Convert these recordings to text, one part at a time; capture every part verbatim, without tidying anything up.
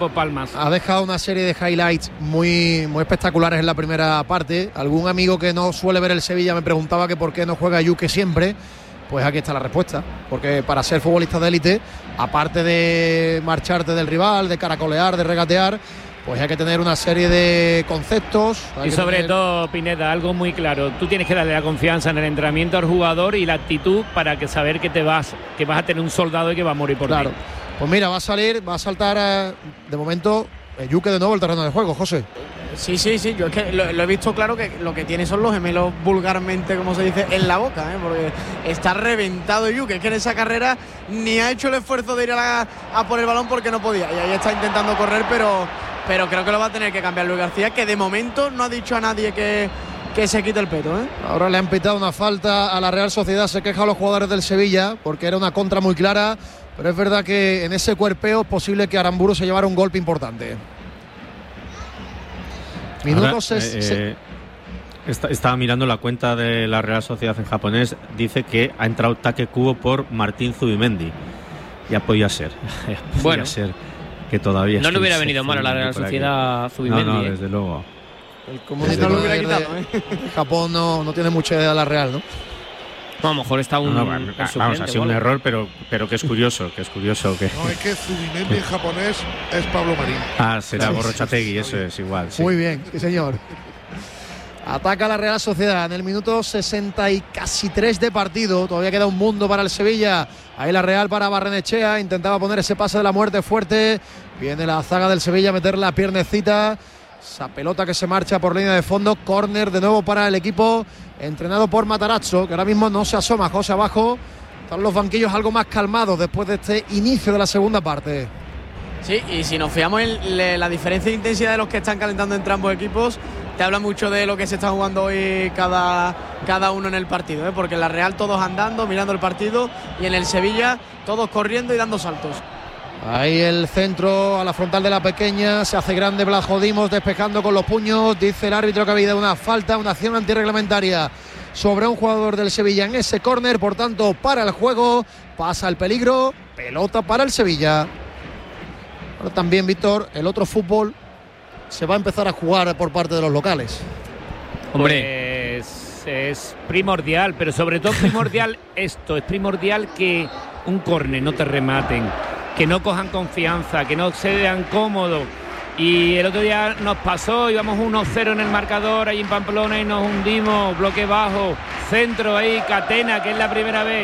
Palmas. Ha dejado una serie de highlights muy, muy espectaculares en la primera parte. Algún amigo que no suele ver el Sevilla me preguntaba que por qué no juega Yuque siempre. Pues aquí está la respuesta, porque para ser futbolista de élite, aparte de marcharte del rival, de caracolear, de regatear, pues hay que tener una serie de conceptos. Y sobre tener... todo, Pineda, algo muy claro. Tú tienes que darle la confianza en el entrenamiento al jugador y la actitud para que saber que te vas, que vas a tener un soldado y que va a morir por ti. Claro. Pues mira, va a salir, va a saltar eh, de momento el Yuque de nuevo el terreno de juego, José. Sí, sí, sí, yo es que lo, lo he visto claro que lo que tiene son los gemelos vulgarmente, como se dice, en la boca, ¿eh? Porque está reventado Yuque, es que en esa carrera ni ha hecho el esfuerzo de ir a, la, a por el balón porque no podía, y ahí está intentando correr, pero, pero creo que lo va a tener que cambiar Luis García, que de momento no ha dicho a nadie que, que se quite el peto, ¿eh? Ahora le han pitado una falta a la Real Sociedad, se quejan los jugadores del Sevilla, porque era una contra muy clara, pero es verdad que en ese cuerpeo es posible que Aramburu se llevara un golpe importante. Minutos. Eh, eh, está, estaba mirando la cuenta de la Real Sociedad en japonés. Dice que ha entrado Take Kubo por Martín Zubimendi. Ya podía ser. Ya podía bueno, ser que todavía. No le hubiera venido mal a la Real Sociedad Zubimendi. No, no, eh. desde luego. El comunicador no lo hubiera quitado, ¿eh? Japón no, no tiene mucha idea de la Real, ¿no? No, a lo mejor está un. No, no, un vamos, ha sido un error, pero, pero que es curioso, que es curioso que. No, es que Zubimendi en japonés es Pablo Marín. Ah, será Gorrochategui, eso es igual. Sí. Muy bien, sí señor. Ataca la Real Sociedad en el minuto sesenta y casi tres de partido. Todavía queda un mundo para el Sevilla. Ahí la Real para Barrenechea. Intentaba poner ese pase de la muerte fuerte. Viene la zaga del Sevilla a meter la piernecita. Esa pelota que se marcha por línea de fondo. Córner de nuevo para el equipo entrenado por Matarazzo, que ahora mismo no se asoma. José abajo. Están los banquillos algo más calmados después de este inicio de la segunda parte. Sí, y si nos fijamos en la diferencia de intensidad de los que están calentando entre ambos equipos, te habla mucho de lo que se está jugando hoy cada, cada uno en el partido, ¿eh? Porque en la Real todos andando, mirando el partido, y en el Sevilla todos corriendo y dando saltos. Ahí el centro a la frontal de la pequeña, se hace grande Blajodimos despejando con los puños, dice el árbitro que ha habido una falta, una acción antirreglamentaria sobre un jugador del Sevilla en ese córner, por tanto para el juego, pasa el peligro, pelota para el Sevilla. Ahora también, Víctor, el otro fútbol se va a empezar a jugar por parte de los locales. Hombre, pues es primordial, pero sobre todo primordial esto, es primordial que un córner no te rematen, que no cojan confianza, que no se vean cómodos. Y el otro día nos pasó, íbamos uno cero en el marcador ahí en Pamplona y nos hundimos, bloque bajo, centro ahí, Catena, que es la primera vez,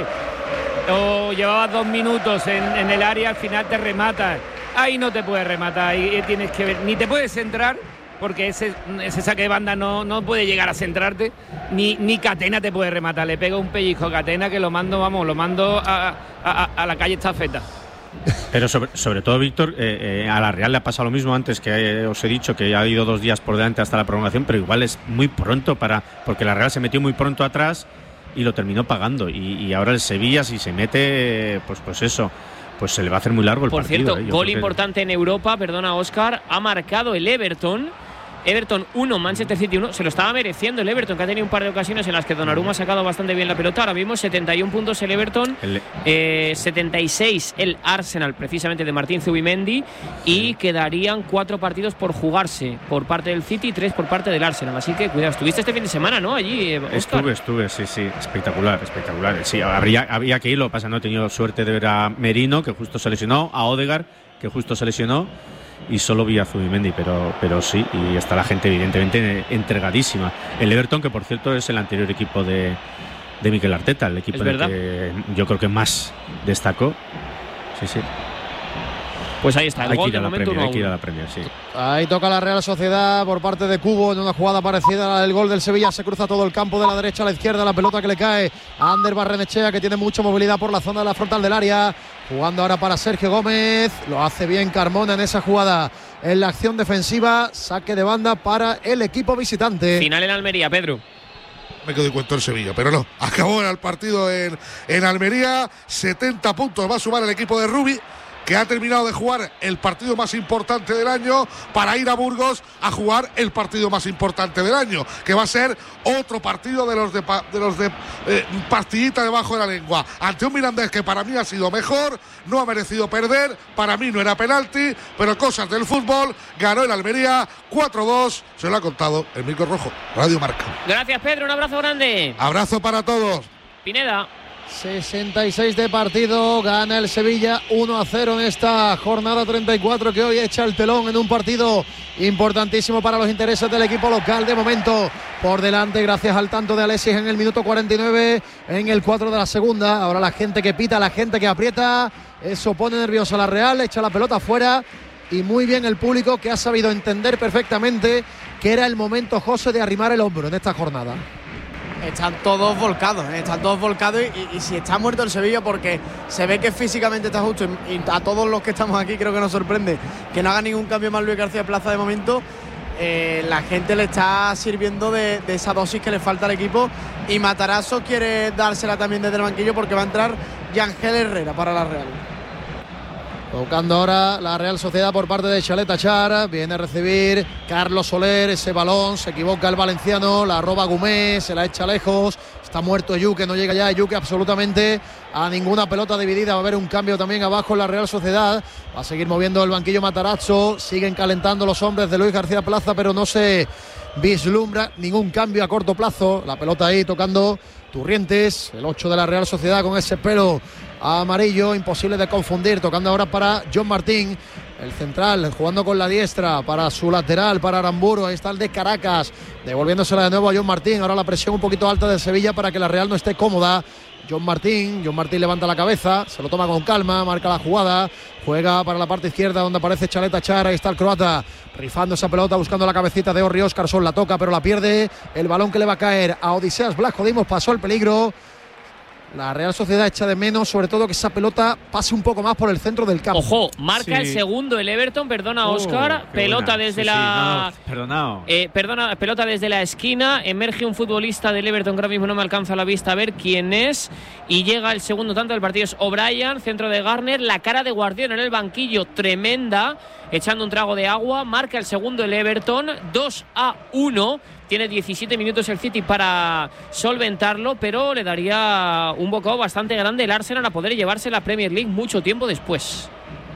o llevabas dos minutos en, en el área, al final te rematas. Ahí no te puedes rematar, ahí tienes que ver, ni te puedes centrar, porque ese, ese saque de banda no, no puede llegar a centrarte, ni, ni Catena te puede rematar. Le pega un pellizco a Catena que lo mando, vamos, lo mando a, a, a la calle Estafeta. Pero sobre, sobre todo, Víctor, eh, eh, a la Real le ha pasado lo mismo antes, que eh, os he dicho que ha ido dos días por delante hasta la prolongación, pero igual es muy pronto para, porque la Real se metió muy pronto atrás y lo terminó pagando. Y, y ahora el Sevilla, si se mete, pues, pues eso, pues se le va a hacer muy largo el Por partido. cierto, eh, gol importante en Europa, perdona Óscar, ha marcado el Everton. Everton uno, Manchester City uno. Se lo estaba mereciendo el Everton, que ha tenido un par de ocasiones en las que Donnarumma ha sacado bastante bien la pelota. Ahora mismo setenta y uno puntos el Everton, el... Eh, setenta y seis el Arsenal, precisamente de Martín Zubimendi, y quedarían cuatro partidos por jugarse por parte del City y tres por parte del Arsenal. Así que cuidado, estuviste este fin de semana, ¿no? Allí, Óscar. Estuve, estuve, sí, sí, espectacular, espectacular. Sí, habría, había que ir, lo que pasa, no he tenido suerte de ver a Merino, que justo se lesionó, a Odegaard, que justo se lesionó, y solo vi a Zubimendi, pero, pero sí, y está la gente evidentemente entregadísima. El Everton, que por cierto es el anterior equipo de, de Mikel Arteta, el equipo en el que yo creo que más destacó. Sí, sí. Pues ahí está, el hay gol que ir de a la momento Premier, uno a hay que ir a uno. la Premier, sí. Ahí toca la Real Sociedad por parte de Cubo en una jugada parecida a la del gol del Sevilla. Se cruza todo el campo de la derecha a la izquierda, la pelota que le cae a Ander Barrenechea, que tiene mucha movilidad por la zona de la frontal del área. Jugando ahora para Sergio Gómez, lo hace bien Carmona en esa jugada. En la acción defensiva, saque de banda para el equipo visitante. Final en Almería, Pedro. Me quedo cuento el Sevilla, pero no, acabó el partido en, en Almería. setenta puntos va a sumar el equipo de Rubi que ha terminado de jugar el partido más importante del año para ir a Burgos a jugar el partido más importante del año, que va a ser otro partido de los de, de, los de eh, pastillita debajo de la lengua, ante un Mirandés que para mí ha sido mejor, no ha merecido perder, para mí no era penalti, pero cosas del fútbol. Ganó el Almería cuatro dos, se lo ha contado el Micro Rojo, Radio Marca. Gracias, Pedro, un abrazo grande. Abrazo para todos. Pineda. sesenta y seis de partido, gana el Sevilla uno a cero en esta jornada treinta y cuatro que hoy echa el telón en un partido importantísimo para los intereses del equipo local. De momento por delante gracias al tanto de Alexis en el minuto cuarenta y nueve, en el cuatro de la segunda. Ahora la gente que pita, la gente que aprieta, eso pone nerviosa a la Real, echa la pelota afuera, y muy bien el público, que ha sabido entender perfectamente que era el momento, José, de arrimar el hombro en esta jornada. Están todos volcados, ¿eh? están todos volcados y, y, y si está muerto el Sevilla, porque se ve que físicamente está justo, y, y a todos los que estamos aquí creo que nos sorprende que no haga ningún cambio más Luis García Plaza de momento. Eh, la gente le está sirviendo de, de esa dosis que le falta al equipo, y Matarazzo quiere dársela también desde el banquillo, porque va a entrar Yangel Herrera para la Real. Tocando ahora la Real Sociedad por parte de Chalet Achar. Viene a recibir Carlos Soler ese balón. Se equivoca el valenciano. La roba Gumé. Se la echa lejos. Está muerto Yuque. No llega ya Yuque absolutamente a ninguna pelota dividida. Va a haber un cambio también abajo en la Real Sociedad. Va a seguir moviendo el banquillo Matarazzo. Siguen calentando los hombres de Luis García Plaza, pero no se vislumbra ningún cambio a corto plazo. La pelota ahí tocando Turrientes, el ocho de la Real Sociedad, con ese pelo amarillo, imposible de confundir. Tocando ahora para John Martín, el central, jugando con la diestra para su lateral, para Aramburu. Ahí está el de Caracas, devolviéndosela de nuevo a John Martín. Ahora la presión un poquito alta de Sevilla para que la Real no esté cómoda. John Martín, John Martín levanta la cabeza, se lo toma con calma, marca la jugada, juega para la parte izquierda donde aparece Chalet Achar. Ahí está el croata rifando esa pelota, buscando la cabecita de Orri Óscarson, la toca pero la pierde. El balón que le va a caer a Odiseas Blasco Dimos, pasó el peligro. La Real Sociedad echa de menos, sobre todo, que esa pelota pase un poco más por el centro del campo. Ojo, marca Sí. el segundo el Everton, perdona Oh, Óscar, qué pelota buena. desde Sí, la... sí, no, no, perdonado. Eh, perdona, pelota desde la esquina, emerge un futbolista del Everton que ahora mismo no me alcanza la vista a ver quién es, y llega el segundo tanto del partido. Es O'Brien, centro de Garner, la cara de Guardiola en el banquillo tremenda, echando un trago de agua. Marca el segundo el Everton, dos a uno. Tiene diecisiete minutos el City para solventarlo, pero le daría un bocado bastante grande el Arsenal a poder llevarse la Premier League mucho tiempo después.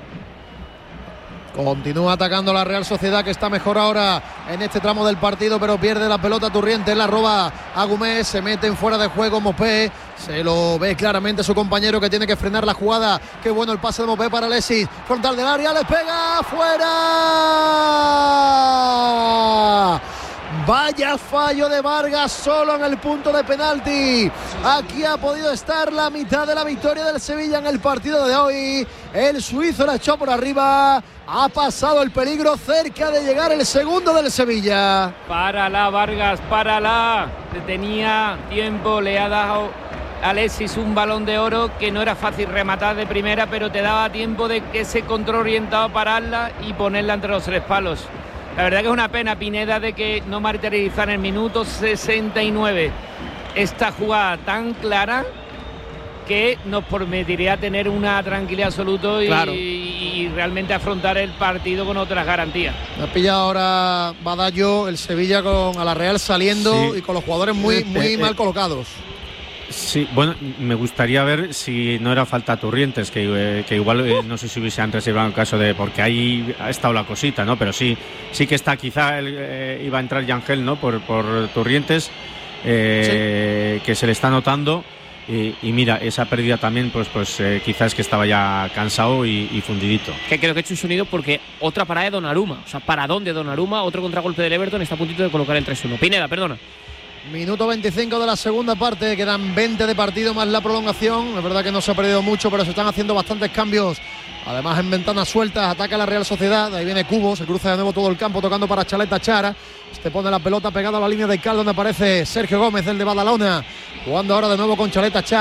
Continúa atacando la Real Sociedad, que está mejor ahora en este tramo del partido, pero pierde la pelota Turrientes, la roba a Gumé, se mete en fuera de juego Mopé, se lo ve claramente su compañero, que tiene que frenar la jugada. Qué bueno el pase de Mopé para Alexis, frontal del área, le pega, fuera. Vaya fallo de Vargas, solo en el punto de penalti. Aquí ha podido estar la mitad de la victoria del Sevilla en el partido de hoy. El suizo la echó por arriba. Ha pasado el peligro, cerca de llegar el segundo del Sevilla. Párala, Vargas, párala. Tenía tiempo, le ha dado Alexis un balón de oro que no era fácil rematar de primera, pero te daba tiempo de que ese control orientado, pararla y ponerla entre los tres palos. La verdad que es una pena, Pineda, de que no materializar en el minuto sesenta y nueve esta jugada tan clara, que nos permitiría tener una tranquilidad absoluta y, Claro. y realmente afrontar el partido con otras garantías. Ha pillado ahora Badallo, el Sevilla, con a la Real saliendo, Sí. y con los jugadores muy, Eh, muy eh, mal eh. colocados. Sí, bueno, me gustaría ver si no era falta Turrientes, que, eh, que igual eh, no sé si hubiese antes llevado el caso de, porque ahí ha estado la cosita, ¿no? Pero sí, sí que está, quizá el, eh, iba a entrar Yangel, ¿no? Por, por Turrientes, eh, sí. que se le está notando. Y, y mira, esa pérdida también, pues, pues eh, quizás que estaba ya cansado y, y fundidito. Que creo que he hecho un sonido porque otra parada de Donnarumma, o sea, paradón de Donnarumma, otro contragolpe del Everton, está a puntito de colocar el tres uno. Pineda, perdona. Minuto veinticinco de la segunda parte, quedan veinte de partido más la prolongación. Es verdad que no se ha perdido mucho, pero se están haciendo bastantes cambios. Además, en ventanas sueltas, ataca la Real Sociedad. Ahí viene Cubo, se cruza de nuevo todo el campo, tocando para Chalet Achar. Este pone la pelota pegada a la línea de cal, donde aparece Sergio Gómez, el de Badalona, jugando ahora de nuevo con Chalet Achar.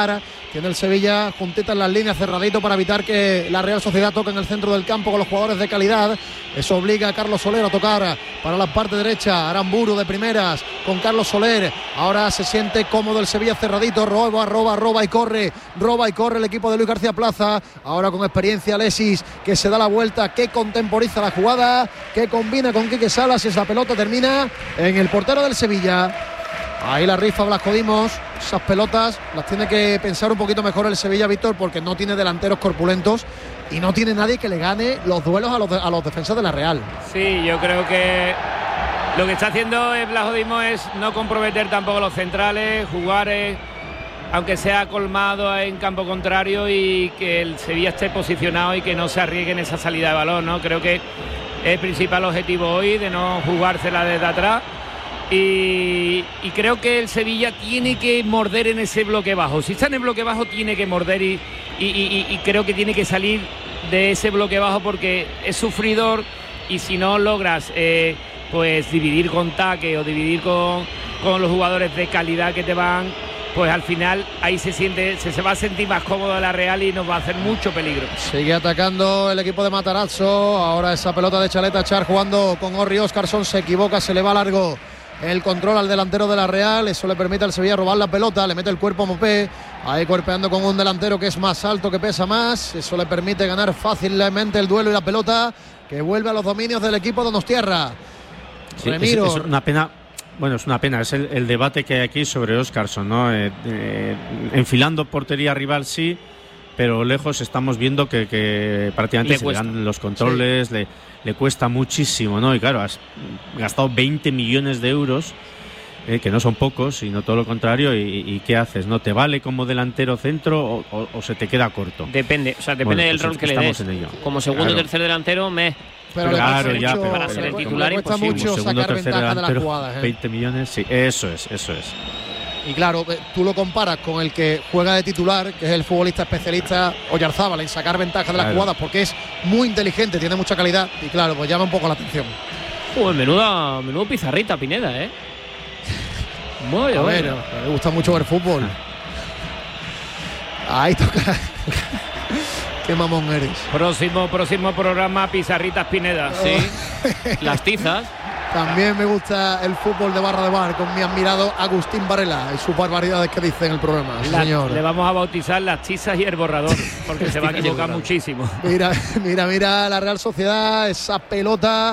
Tiene el Sevilla juntita en las líneas, cerradito para evitar que la Real Sociedad toque en el centro del campo con los jugadores de calidad. Eso obliga a Carlos Soler a tocar para la parte derecha. Aramburu de primeras con Carlos Soler. Ahora se siente cómodo el Sevilla cerradito. Roba, roba, roba y corre. Roba y corre el equipo de Luis García Plaza. Ahora con experiencia Alexis, que se da la vuelta, que contemporiza la jugada, que combina con Quique Salas. Esa pelota termina en el portero del Sevilla. Ahí la rifa Blasco Dimos. Esas pelotas las tiene que pensar un poquito mejor el Sevilla, Víctor, porque no tiene delanteros corpulentos y no tiene nadie que le gane los duelos a los, de, a los defensas de la Real. Sí, yo creo que lo que está haciendo el Blasco Dimos es no comprometer tampoco los centrales, jugar eh, aunque sea colmado en campo contrario, y que el Sevilla esté posicionado y que no se arriesgue en esa salida de balón, ¿no? Creo que es el principal objetivo hoy, de no jugársela desde atrás. Y, y creo que el Sevilla tiene que morder en ese bloque bajo. Si está en el bloque bajo, tiene que morder y, y, y, y creo que tiene que salir de ese bloque bajo, porque es sufridor, y si no logras eh, pues dividir con taque o dividir con, con los jugadores de calidad que te van, pues al final ahí se siente, se, se va a sentir más cómodo la Real y nos va a hacer mucho peligro. Sigue atacando el equipo de Matarazzo. Ahora esa pelota de Chaleta Char jugando con Orri Óscarson, se equivoca, se le va largo el control al delantero de la Real. Eso le permite al Sevilla robar la pelota, le mete el cuerpo a Mopé, ahí cuerpeando con un delantero que es más alto, que pesa más. Eso le permite ganar fácilmente el duelo y la pelota que vuelve a los dominios del equipo donostiarra. Sí, Remiro. Es, es una pena. Bueno, es una pena, es el, el debate que hay aquí sobre Óscarson, ¿no? Eh, eh, enfilando portería rival, sí, pero lejos estamos viendo que, que prácticamente se le dan los controles, sí. le, le cuesta muchísimo, ¿no? Y claro, has gastado veinte millones de euros, eh, que no son pocos, sino todo lo contrario, y, y ¿qué haces? ¿No te vale como delantero centro o, o, o se te queda corto? Depende, o sea, depende bueno, del pues rol que le des. Como segundo o claro. tercer delantero, me... Pero claro, le ya, mucho, pero, para ser el le titular cuesta imposible. mucho segundo, sacar tercer ventaja de delantero, las jugadas, ¿eh? veinte millones, sí, eso es, eso es. Y claro, tú lo comparas con el que juega de titular, que es el futbolista especialista Oyarzábal en sacar ventaja de las claro. jugadas, porque es muy inteligente, tiene mucha calidad y claro, pues llama un poco la atención. Uy, menuda, menudo pizarrita, Pineda, ¿eh? Muy A bueno. ver, me gusta mucho ver fútbol. Ahí toca. Qué mamón eres. Próximo, próximo programa, Pizarritas Pineda. Sí. Las tizas. También me gusta el fútbol de barra de bar con mi admirado Agustín Varela y sus barbaridades que dice en el programa. Sí, La, señor. le vamos a bautizar las tizas y el borrador, porque se va a equivocar muchísimo. Mira, mira, mira la Real Sociedad, esa pelota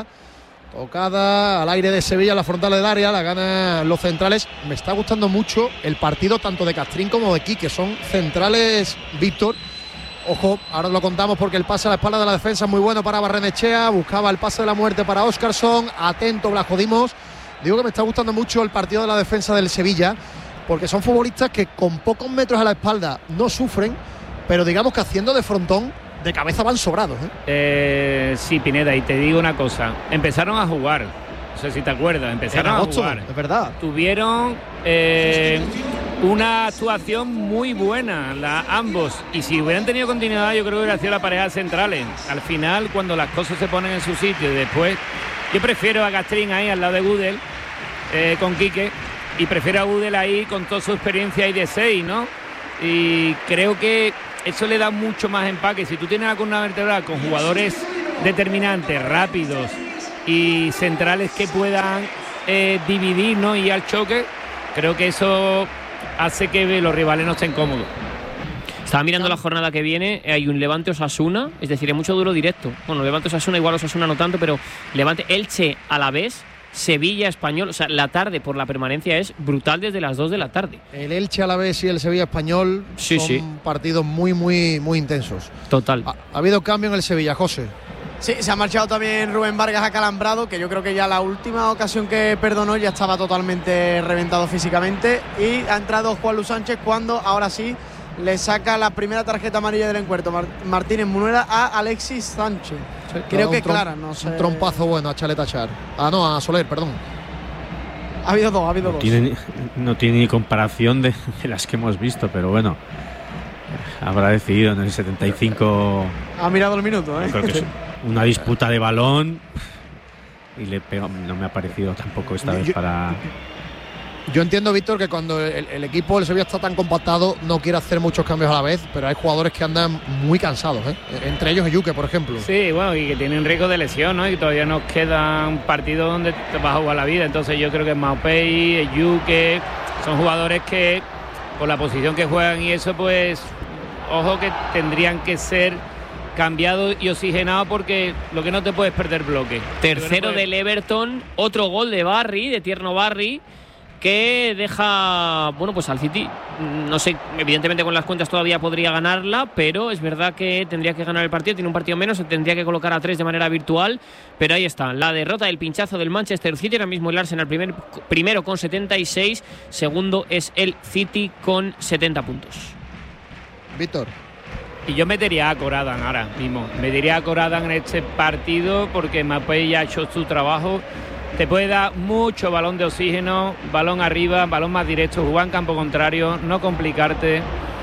tocada al aire de Sevilla, la frontal del área, la ganan los centrales. Me está gustando mucho el partido tanto de Castrín como de Quique, son centrales, Víctor. Ojo, ahora lo contamos porque el pase a la espalda de la defensa es muy bueno para Barrenechea. Buscaba el pase de la muerte para Óscarson. Atento, Blasco Dimos. Digo que me está gustando mucho el partido de la defensa del Sevilla, porque son futbolistas que con pocos metros a la espalda no sufren, pero digamos que haciendo de frontón, de cabeza van sobrados, ¿eh? Eh, sí, Pineda, y te digo una cosa. Empezaron a jugar. No sé si te acuerdas. Empezaron En agosto, a jugar. es verdad. Tuvieron eh, una actuación muy buena, la, ambos. Y si hubieran tenido continuidad, yo creo que hubiera sido la pareja centrales. Al final, cuando las cosas se ponen en su sitio y después... Yo prefiero a Castrín ahí al lado de Gudel, eh, con Quique. Y prefiero a Gudel ahí con toda su experiencia ahí de seis, ¿no? Y creo que eso le da mucho más empaque. Si tú tienes la columna vertebral con jugadores determinantes, rápidos y centrales que puedan eh, dividir, ¿no? Y al choque, creo que eso hace que los rivales no estén cómodos. Estaba mirando la jornada que viene, hay un Levante Osasuna, es decir, hay mucho duro directo. Bueno, Levante Osasuna, igual Osasuna no tanto, pero Levante Elche Alavés, Sevilla Español, o sea, la tarde por la permanencia es brutal desde las dos de la tarde. El Elche Alavés y el Sevilla Español sí, son sí. partidos muy, muy, muy intensos. Total. Ha, ha habido cambio en el Sevilla, José. Sí, se ha marchado también Rubén Vargas acalambrado, que yo creo que ya la última ocasión que perdonó ya estaba totalmente reventado físicamente, y ha entrado Juan Luis Sánchez cuando ahora sí le saca la primera tarjeta amarilla del encuentro Mar- Martínez Munuera a Alexis Sánchez. Sí, creo que un trom- clara, no sé. Un trompazo bueno a Chaleta Char. Ah, no, a Soler, perdón. Ha habido dos, ha habido No dos. tiene, no tiene ni comparación de, de las que hemos visto, pero bueno, habrá decidido en el setenta y cinco. Ha mirado el minuto, ¿eh? Creo que es una disputa de balón y le pega, no me ha parecido tampoco esta vez Yo- para. Yo entiendo, Víctor, que cuando el, el equipo del Sevilla está tan compactado no quiere hacer muchos cambios a la vez, pero hay jugadores que andan muy cansados, ¿eh? Entre ellos Yuke, por ejemplo. Sí, bueno, y que tienen riesgo de lesión, ¿no? Y todavía nos quedan partidos donde te vas a jugar la vida. Entonces yo creo que Maupay, Yuke, son jugadores que, por la posición que juegan y eso, pues, ojo que tendrían que ser cambiado y oxigenado, porque lo que no te puedes perder bloque. Tercero puedes... del Everton, otro gol de Barry, de Tierno Barry, que deja, bueno, pues al City, no sé, evidentemente con las cuentas todavía podría ganarla, pero es verdad que tendría que ganar el partido, tiene un partido menos, se tendría que colocar a tres de manera virtual, pero ahí está, la derrota del pinchazo del Manchester City. Ahora mismo el Arsenal primer, primero con setenta y seis, segundo es el City con setenta puntos. Víctor. Y yo metería a Coradan ahora mismo. Metería a Coradan en este partido porque Maupay ya ha hecho su trabajo. Te puede dar mucho balón de oxígeno, balón arriba, balón más directo, jugar en campo contrario, no complicarte.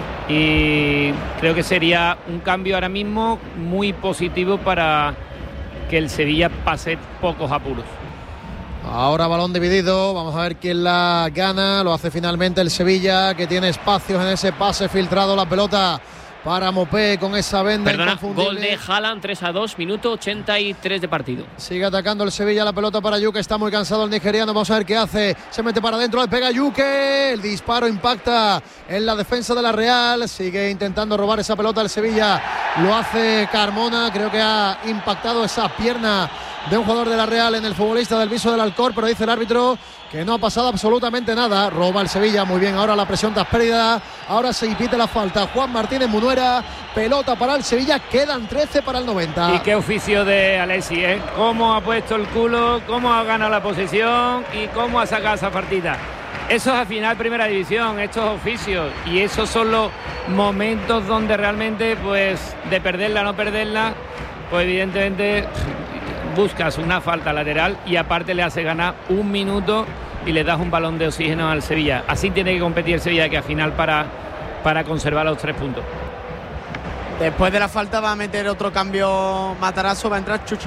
Y creo que sería un cambio ahora mismo muy positivo para que el Sevilla pase pocos apuros. Ahora balón dividido, vamos a ver quién la gana. Lo hace finalmente el Sevilla, que tiene espacios en ese pase filtrado, la pelota para Mopé con esa venda. Perdona, gol de Haaland, tres a dos, minuto ochenta y tres de partido. Sigue atacando el Sevilla, la pelota para Yuke, está muy cansado el nigeriano, vamos a ver qué hace. Se mete para adentro, le pega Yuke, el disparo impacta en la defensa de la Real. Sigue intentando robar esa pelota el Sevilla, lo hace Carmona, creo que ha impactado esa pierna de un jugador de la Real en el futbolista del Viso del Alcor, pero dice el árbitro que no ha pasado absolutamente nada. Roba el Sevilla, muy bien, ahora la presión tras pérdida, ahora se impide la falta. Juan Martínez Munuera, pelota para el Sevilla, quedan trece para el noventa. Y qué oficio de Alexis, ¿eh? Cómo ha puesto el culo, cómo ha ganado la posesión y cómo ha sacado esa partida. Eso es al final primera división, estos oficios, y esos son los momentos donde realmente, pues, de perderla o no perderla, pues evidentemente buscas una falta lateral y aparte le hace ganar un minuto y le das un balón de oxígeno al Sevilla. Así tiene que competir el Sevilla, que al final para, para conservar los tres puntos. Después de la falta va a meter otro cambio Matarazzo, va a entrar Chuchis.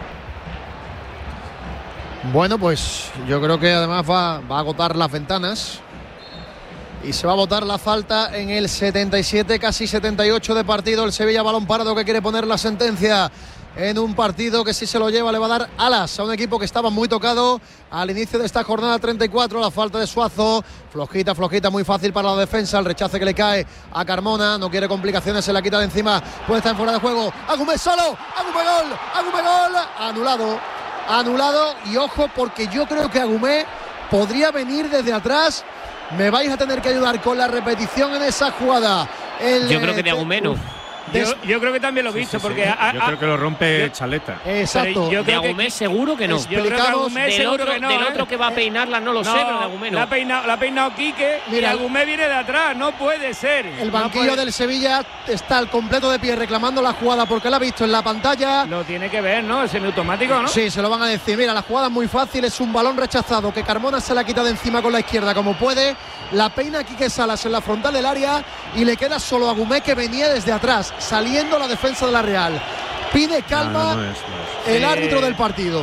Bueno, pues yo creo que además va, va a agotar las ventanas y se va a botar la falta en el setenta y siete, casi setenta y ocho de partido. El Sevilla, balón parado, que quiere poner la sentencia en un partido que, si se lo lleva, le va a dar alas a un equipo que estaba muy tocado al inicio de esta jornada treinta y cuatro. La falta de Suazo, flojita, flojita, muy fácil para la defensa. El rechace que le cae a Carmona, no quiere complicaciones, se la quita de encima, puede estar en fuera de juego. Agumé solo, Agumé gol, Agumé gol, anulado, anulado. Y ojo, porque yo creo que Agumé podría venir desde atrás. Me vais a tener que ayudar con la repetición en esa jugada. El, yo creo que de Agumé no. Yo, yo creo que también lo he visto, sí, sí, porque sí. A, a, yo creo que lo rompe yo, Chaleta. Exacto. Yo de Agumé que, seguro que no. Yo creo que Agumé del seguro otro, que no, del ¿eh? otro que va a peinarla no lo no, sé, pero de Agumé no. La ha peinado, la ha peinado Quique. Mira, y Agumé viene de atrás, no puede ser. El banquillo no puede. del Sevilla está al completo de pie reclamando la jugada porque la ha visto en la pantalla. Lo tiene que ver, ¿no? Es semiautomático, ¿no? Sí, se lo van a decir. Mira, la jugada es muy fácil, es un balón rechazado que Carmona se la quita de encima con la izquierda como puede. La peina Quique Salas en la frontal del área y le queda solo a Agumé, que venía desde atrás, saliendo la defensa de la Real. Pide calma no, no, no es, no es. el árbitro eh... del partido.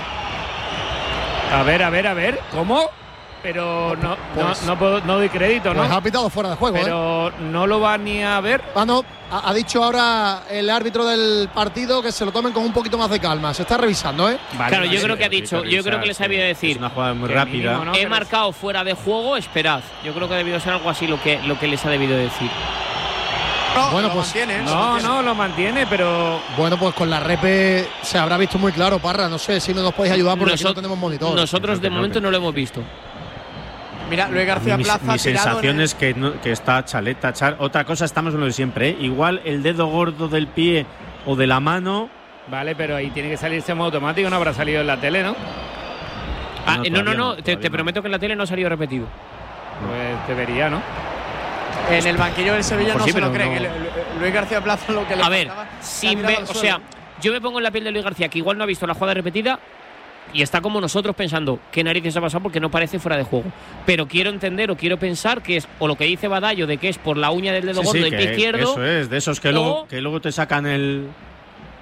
A ver, a ver, a ver, ¿cómo? Pero no, pues, no, no, puedo, no doy crédito, ¿no? Pues ha pitado fuera de juego, pero ¿eh? no lo va ni a ver. Ah, no, ha, ha dicho ahora el árbitro del partido que se lo tomen con un poquito más de calma. Se está revisando, ¿eh? Vale, claro, yo creo que ha dicho, yo creo que les había de decir. Es una jugada muy rápida. Mínimo, ¿no? He marcado fuera de juego, esperad. Yo creo que ha debido ser algo así lo que, lo que les ha debido decir. No, bueno, lo pues mantiene, no, lo mantiene. no, lo mantiene, pero bueno, pues con la repe se habrá visto muy claro, Parra. No sé si no nos podéis ayudar porque Nosot- aquí no tenemos monitor. Nosotros de momento no lo hemos visto. Mira, Luis García mi, Plaza. Mi sensación el... es que, no, que está Chaleta. Char, otra cosa, estamos en lo de siempre, ¿eh? Igual el dedo gordo del pie o de la mano. Vale, pero ahí tiene que salir ese modo automático, no habrá salido en la tele, ¿no? Ah, no, no, no, no, te, te prometo que en la tele no ha salido repetido. Pues debería, ¿no? En el banquillo del Sevilla no, sí, se lo creen. No. El, el, Luis García Plaza lo que le A ver, sin ver, o sea, yo me pongo en la piel de Luis García, que igual no ha visto la jugada repetida y está como nosotros pensando qué narices ha pasado porque no parece fuera de juego. Pero quiero entender o quiero pensar que es o lo que dice Badallo de que es por la uña del dedo sí, gordo sí, del pie izquierdo. Eso es, de esos que, o, luego, que luego te sacan el.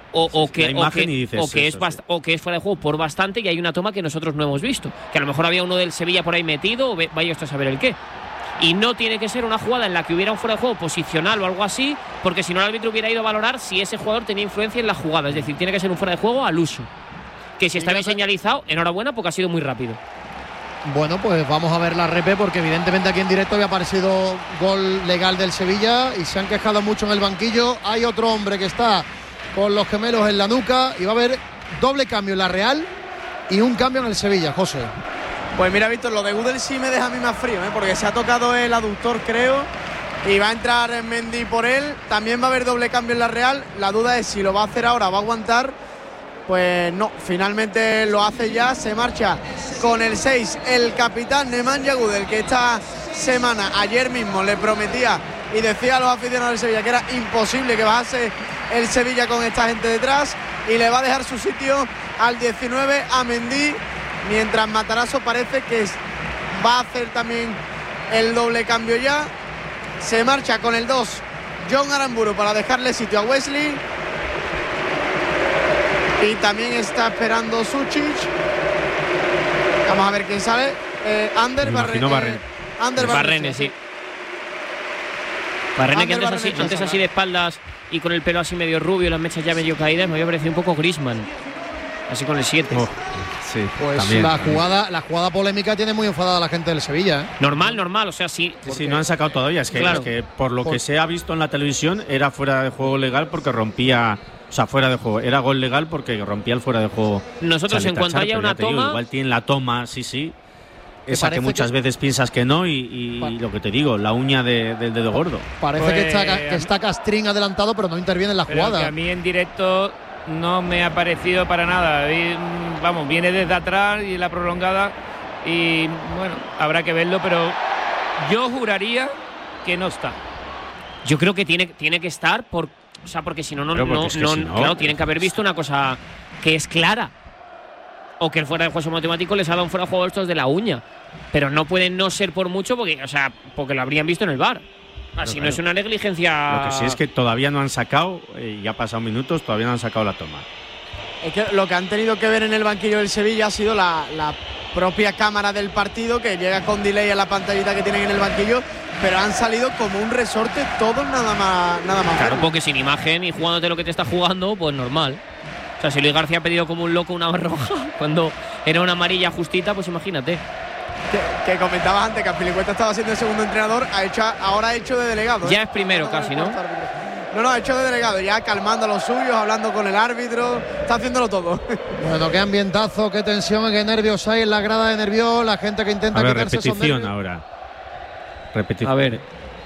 O, o, La que, o, imagen que, y dices o, que eso, es bast- sí. o que es fuera de juego por bastante y hay una toma que nosotros no hemos visto. Que a lo mejor había uno del Sevilla por ahí metido o ve- vaya usted a saber el qué. Y no tiene que ser una jugada en la que hubiera un fuera de juego posicional o algo así, porque si no el árbitro hubiera ido a valorar si ese jugador tenía influencia en la jugada. Es decir, tiene que ser un fuera de juego al uso. Que si está bien señalizado, enhorabuena porque ha sido muy rápido. Bueno, pues vamos a ver la repe porque evidentemente aquí en directo había aparecido gol legal del Sevilla y se han quejado mucho en el banquillo. Hay otro hombre que está con los gemelos en la nuca y va a haber doble cambio en la Real y un cambio en el Sevilla, José. Pues mira, Víctor, lo de Gudel sí me deja a mí más frío, ¿eh? Porque se ha tocado el aductor, creo, y va a entrar Mendy por él. También va a haber doble cambio en la Real. La duda es si lo va a hacer ahora, va a aguantar. Pues no, finalmente lo hace ya, se marcha con el seis el capitán Nemanja Gudel, que esta semana, ayer mismo, le prometía y decía a los aficionados del Sevilla que era imposible que bajase el Sevilla con esta gente detrás, y le va a dejar su sitio al diecinueve a Mendy, mientras Matarazzo parece que va a hacer también el doble cambio ya. Se marcha con el dos John Aramburu para dejarle sitio a Wesley. Y también está esperando Suchic. Vamos a ver quién sale. Eh, Ander Barrene. Barrene. Ander Barrene, sí. Barrene que Ander antes, así, Barrene, antes sí. así de espaldas y con el pelo así medio rubio, las mechas ya medio caídas, me había parecido un poco Griezmann. Así con el siete. Oh, sí, Pues también, la también. jugada, la jugada polémica tiene muy enfadada a la gente del Sevilla, ¿eh? Normal, normal, o sea, sí. Sí, sí, no han sacado todavía. Es que, Claro. es que por lo Por- que se ha visto en la televisión era fuera de juego legal porque rompía. O sea, fuera de juego. Era gol legal porque rompía el fuera de juego. Nosotros, en cuanto Char, haya pero una ya te digo, toma- igual tienen la toma, sí, sí. Que Esa que parece muchas que- veces piensas que no, y, y Pa- lo que te digo, la uña de- del dedo gordo. Parece Pues, que, está, que está Castrín adelantado, pero no interviene en la Pero que jugada. a mí en directo no me ha parecido para nada. Vi- Vamos, viene desde atrás y la prolongada. Y bueno, habrá que verlo, pero yo juraría que no está. Yo creo que tiene, tiene que estar por, o sea, porque si no, no, Pero porque no, es que no- si no- claro, tienen que haber visto una cosa que es clara. O que el fuera de juego matemático les ha dado un fuera de juego estos de la uña. Pero no pueden no ser por mucho porque, o sea, porque lo habrían visto en el V A R. Así no claro. es una negligencia. Lo que sí es que todavía no han sacado, y ya ha pasado minutos, todavía no han sacado la toma. Es que lo que han tenido que ver en el banquillo del Sevilla ha sido la, la propia cámara del partido, que llega con delay a la pantallita que tienen en el banquillo, pero han salido como un resorte todos nada más nada más. Claro, verlo. porque sin imagen y jugándote lo que te está jugando, pues normal. O sea, si Luis García ha pedido como un loco una roja cuando era una amarilla justita, pues imagínate. Que, que comentabas antes que Azpilicueta estaba siendo el segundo entrenador, ha hecho, ahora ha hecho de delegado. ¿eh? Ya es primero casi, ¿no? No, no, ha hecho de delegado, ya calmando a los suyos, hablando con el árbitro, está haciéndolo todo. Bueno, qué ambientazo, qué tensión, qué nervios hay en la grada de Nervión, la gente que intenta A ver, quitarse esos repetición nervios. ahora. Repetición. A ver.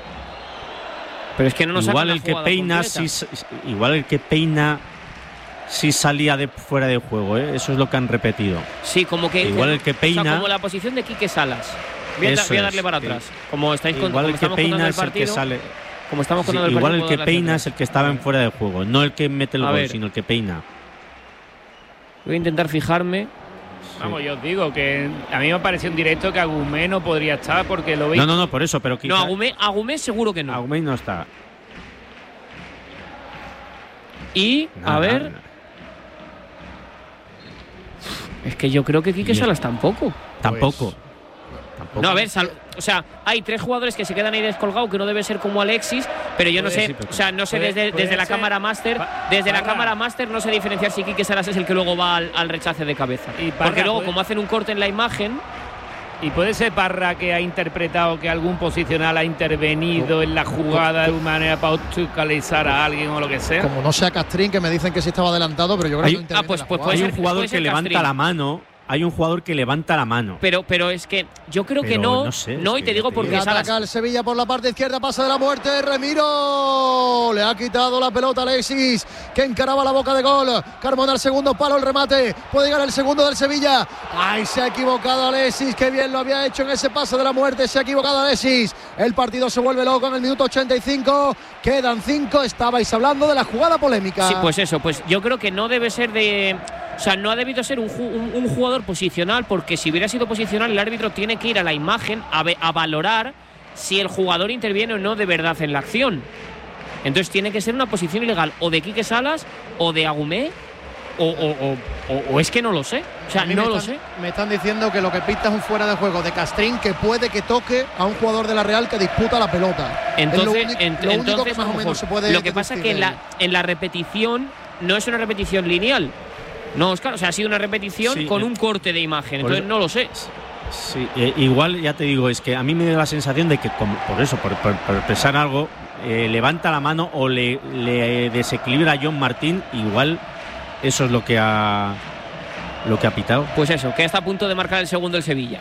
Pero es que no nos igual sacan la el que jugada peina, completa. sí, igual el que peina sí salía de fuera de juego, ¿eh? Eso es lo que han repetido. Sí, como que. Igual el que O sea, peina- como la posición de Quique Salas. Voy a, Eso voy a darle es, para sí. atrás. Como estáis con, Igual como el que estamos contando peina el es el que partido. sale. Como estamos Sí, contando el igual partido, el puedo que darle hacia peina atrás. es el que estaba en fuera de juego, no el que mete el A gol, ver. sino el que peina. Voy a intentar fijarme. Vamos, yo os digo que a mí me parece un directo que Agumé no podría estar porque lo veis. No, no, no, por eso, pero No, quizá- Agumé, Agumé seguro que no. Agumé no está. Y, Nada, a ver. nada. Es que yo creo que Quique Bien. Salas tampoco. Tampoco. Tampoco. No, a ver, sal- o sea, hay tres jugadores que se quedan ahí descolgados, que no debe ser como Alexis, pero yo no Puede, sé, sí, pero- o sea, no sé puede- desde, puede desde la ser- cámara máster, Pa- desde la Parra. cámara máster no sé diferenciar si Quique Salas es el que luego va al, al rechace de cabeza. Y Parra Porque luego, puede- como hacen un corte en la imagen, Y puede ser Parra que ha interpretado que algún posicional ha intervenido en la jugada de una manera para obstaculizar a alguien o lo que sea. Como no sea Castrín, que me dicen que sí estaba adelantado, pero yo creo Hay- que no interviene ah, pues- en la pues jugada. puede Hay ser- un jugador puede que ser levanta Castrín. la mano. Hay un jugador que levanta la mano. pero, pero es que yo creo que Pero no, no sé, es no, y que te ya digo te porque Y Salas. ataca el Sevilla por la parte izquierda, pasa de la muerte, Remiro, le ha quitado la pelota a Alexis, que encaraba la boca de gol, Carmona al segundo palo, el remate, puede llegar el segundo del Sevilla, ay, se ha equivocado Alexis, qué bien lo había hecho en ese pase de la muerte, se ha equivocado Alexis, el partido se vuelve loco en el minuto ochenta y cinco, quedan cinco, estabais hablando de la jugada polémica. Sí, pues eso, pues yo creo que no debe ser de. O sea, no ha debido ser un, ju- un- un jugador posicional, porque si hubiera sido posicional, el árbitro tiene que ir a la imagen a, ve- a valorar si el jugador interviene o no de verdad en la acción. Entonces tiene que ser una posición ilegal o de Quique Salas o de Agumé o, o, o, o, o es que no lo sé. O sea, no lo están, sé. Me están diciendo que lo que pita es un fuera de juego de Castrín que puede que toque a un jugador de la Real que disputa la pelota. Entonces, es lo, único, ent lo único entonces que más o menos se puede. Lo que pasa es que en la, en la repetición no es una repetición lineal. No, Oscar, o sea, ha sido una repetición sí, con eh, un corte de imagen. Entonces por, no lo sé. Sí, eh, igual ya te digo, es que a mí me da la sensación de que como, por eso, por, por, por expresar algo, eh, levanta la mano o le, le desequilibra a John Martín, igual eso es lo que ha lo que ha pitado. Pues eso, que está a punto de marcar el segundo el Sevilla.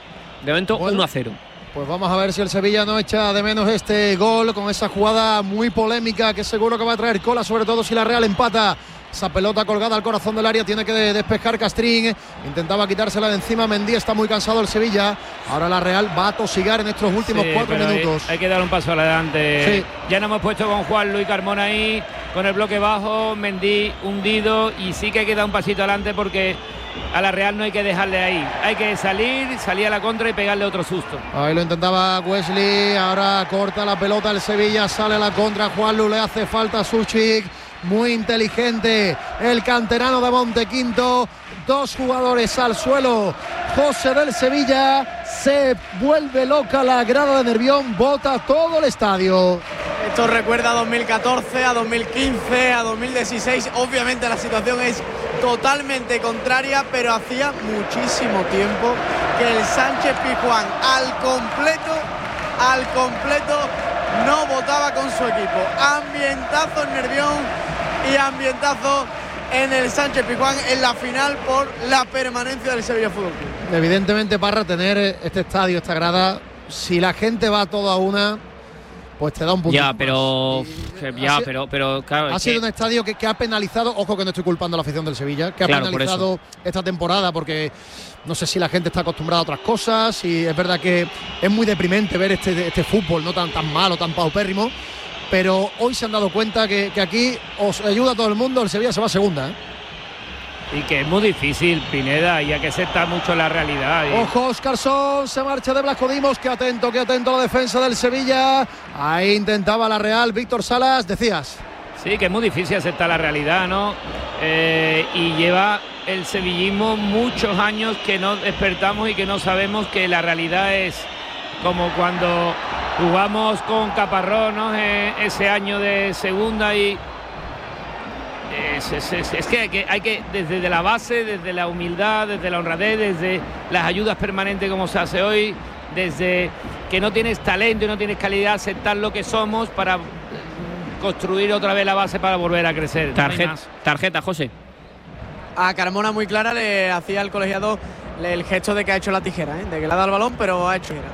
De momento bueno, uno a cero. Pues vamos a ver si el Sevilla no echa de menos este gol con esa jugada muy polémica que seguro que va a traer cola, sobre todo si la Real empata. Esa pelota colgada al corazón del área, tiene que despejar Castrín, intentaba quitársela de encima. Mendy, está muy cansado el Sevilla. Ahora la Real va a tosigar en estos últimos sí, cuatro minutos. Hay, hay que dar un paso adelante. Sí. Ya nos hemos puesto con Juan Luis Carmona ahí, con el bloque bajo, Mendy hundido, y sí que hay que dar un pasito adelante porque a la Real no hay que dejarle ahí. Hay que salir, salir a la contra y pegarle otro susto. Ahí lo intentaba Wesley, ahora corta la pelota el Sevilla, sale a la contra. Juanlu, le hace falta a Suchik. Muy inteligente el canterano de Montequinto. Dos jugadores al suelo. José del Sevilla. Se vuelve loca la grada de Nervión. Bota todo el estadio. Esto recuerda a dos mil catorce, a dos mil quince, a dos mil dieciséis. Obviamente la situación es totalmente contraria, pero hacía muchísimo tiempo que el Sánchez Pizjuán al completo, al completo no votaba con su equipo. Ambientazo en Nervión y ambientazo en el Sánchez Pizjuán en la final por la permanencia del Sevilla Fútbol Club. Evidentemente, para tener este estadio, esta grada, si la gente va toda una, pues te da un punto. Ya, pero y, ya, sido, pero, pero claro, ha sido que... un estadio que, que ha penalizado, ojo que no estoy culpando a la afición del Sevilla, que ha claro, penalizado esta temporada porque no sé si la gente está acostumbrada a otras cosas y es verdad que es muy deprimente ver este, este fútbol no tan, tan malo, tan paupérrimo, pero hoy se han dado cuenta que, que aquí os ayuda a todo el mundo, el Sevilla se va a segunda, ¿eh? Y que es muy difícil, Pineda, y hay que aceptar mucho la realidad. Y... Ojo, Óscarson, se marcha de Blasco Dimos, que atento, que atento a la defensa del Sevilla. Ahí intentaba la Real, Víctor Salas, decías. Sí, que es muy difícil aceptar la realidad, ¿no? Eh, y lleva el sevillismo muchos años que no despertamos y que no sabemos que la realidad es como cuando jugamos con Caparrós, ¿no? Eh, ese año de segunda y... Es, es, es, es que, hay que hay que desde la base, desde la humildad, desde la honradez, desde las ayudas permanentes como se hace hoy, desde que no tienes talento y no tienes calidad, aceptar lo que somos para construir otra vez la base para volver a crecer. Tarjeta, no tarjeta, José. A Carmona muy clara le hacía el colegiado el gesto de que ha hecho la tijera, ¿eh? De que le ha dado el balón, pero ha hecho tijera.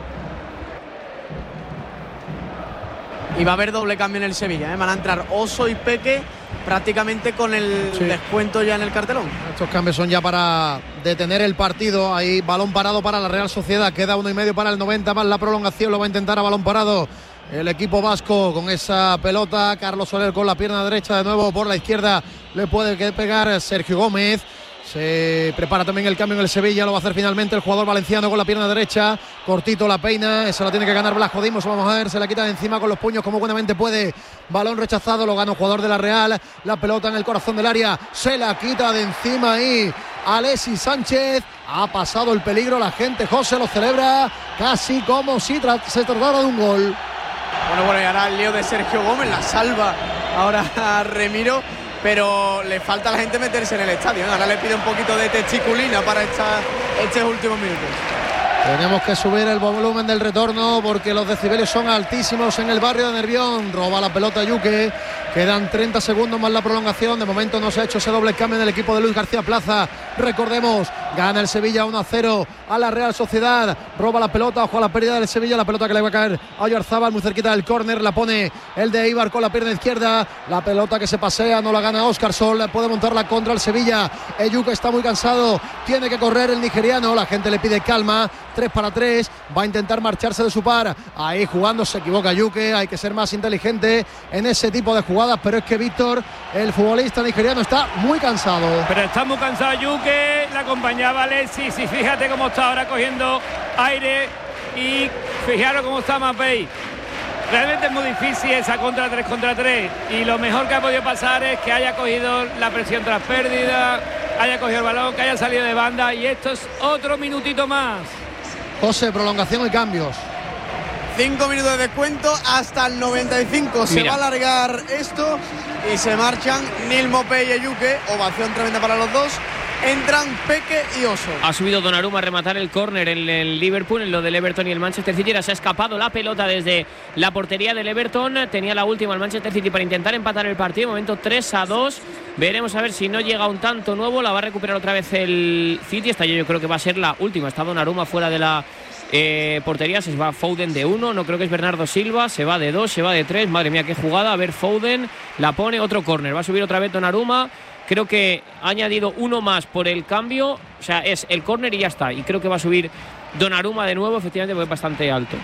Y va a haber doble cambio en el Sevilla, ¿eh? Van a entrar Oso y Peque prácticamente con el sí. descuento ya en el cartelón. Estos cambios son ya para detener el partido. Ahí balón parado para la Real Sociedad. Queda uno y medio para el noventa más la prolongación. Lo va a intentar a balón parado el equipo vasco con esa pelota. Carlos Soler con la pierna derecha de nuevo por la izquierda. Le puede pegar Sergio Gómez. Se prepara también el cambio en el Sevilla, lo va a hacer finalmente el jugador valenciano con la pierna derecha, cortito la peina, esa la tiene que ganar Blasco Dimos, vamos a ver, se la quita de encima con los puños como buenamente puede, balón rechazado, lo gana el jugador de la Real, la pelota en el corazón del área, se la quita de encima ahí Alexis Sánchez, ha pasado el peligro, la gente, José, lo celebra casi como si tra- se tratara de un gol. Bueno, bueno, y ahora el lío de Sergio Gómez, la salva ahora a Remiro, pero le falta a la gente meterse en el estadio, ¿no? Ahora le pide un poquito de testiculina para esta, estos últimos minutos. Tenemos que subir el volumen del retorno porque los decibelios son altísimos en el barrio de Nervión. Roba la pelota Yuque. Quedan treinta segundos más la prolongación. De momento no se ha hecho ese doble cambio en el equipo de Luis García Plaza. Recordemos, gana el Sevilla uno a cero a la Real Sociedad. Roba la pelota, ojo a la pérdida del Sevilla. La pelota que le va a caer a Oyarzábal muy cerquita del córner. La pone el de Eibar con la pierna izquierda. La pelota que se pasea, no la gana Óscarson. Le puede montarla contra el Sevilla. Yuque está muy cansado. Tiene que correr el nigeriano. La gente le pide calma. tres para tres, va a intentar marcharse de su par, ahí jugando, se equivoca Yuque, hay que ser más inteligente en ese tipo de jugadas, pero es que Víctor, el futbolista nigeriano, está muy cansado. Pero está muy cansado Yuque, la acompañaba Alexis y fíjate cómo está ahora cogiendo aire y fijaros cómo está Mapei. realmente es muy difícil esa contra tres contra tres. Y lo mejor que ha podido pasar es que haya cogido la presión tras pérdida, haya cogido el balón, que haya salido de banda. Y esto es otro minutito más. José, prolongación y cambios. Cinco minutos de descuento hasta el noventa y cinco. Se Mira. va a alargar esto y se marchan Neil Maupay y Ejuke. Ovación tremenda para los dos. Entran Peque y Oso. Ha subido Donnarumma a rematar el córner en el Liverpool, en lo del Everton y el Manchester City. Ahora se ha escapado la pelota desde la portería del Everton. Tenía la última el Manchester City para intentar empatar el partido. Momento tres a dos. Veremos a ver si no llega un tanto nuevo. La va a recuperar otra vez el City. Esta yo creo que va a ser la última. Está Donnarumma fuera de la eh, portería. Se va Foden de uno. No creo que es Bernardo Silva. Se va de dos, se va de tres. Madre mía, qué jugada. A ver, Foden la pone. Otro córner. Va a subir otra vez Donnarumma. Creo que ha añadido uno más por el cambio. O sea, es el córner y ya está. Y creo que va a subir Donnarumma de nuevo, efectivamente, porque es bastante alto.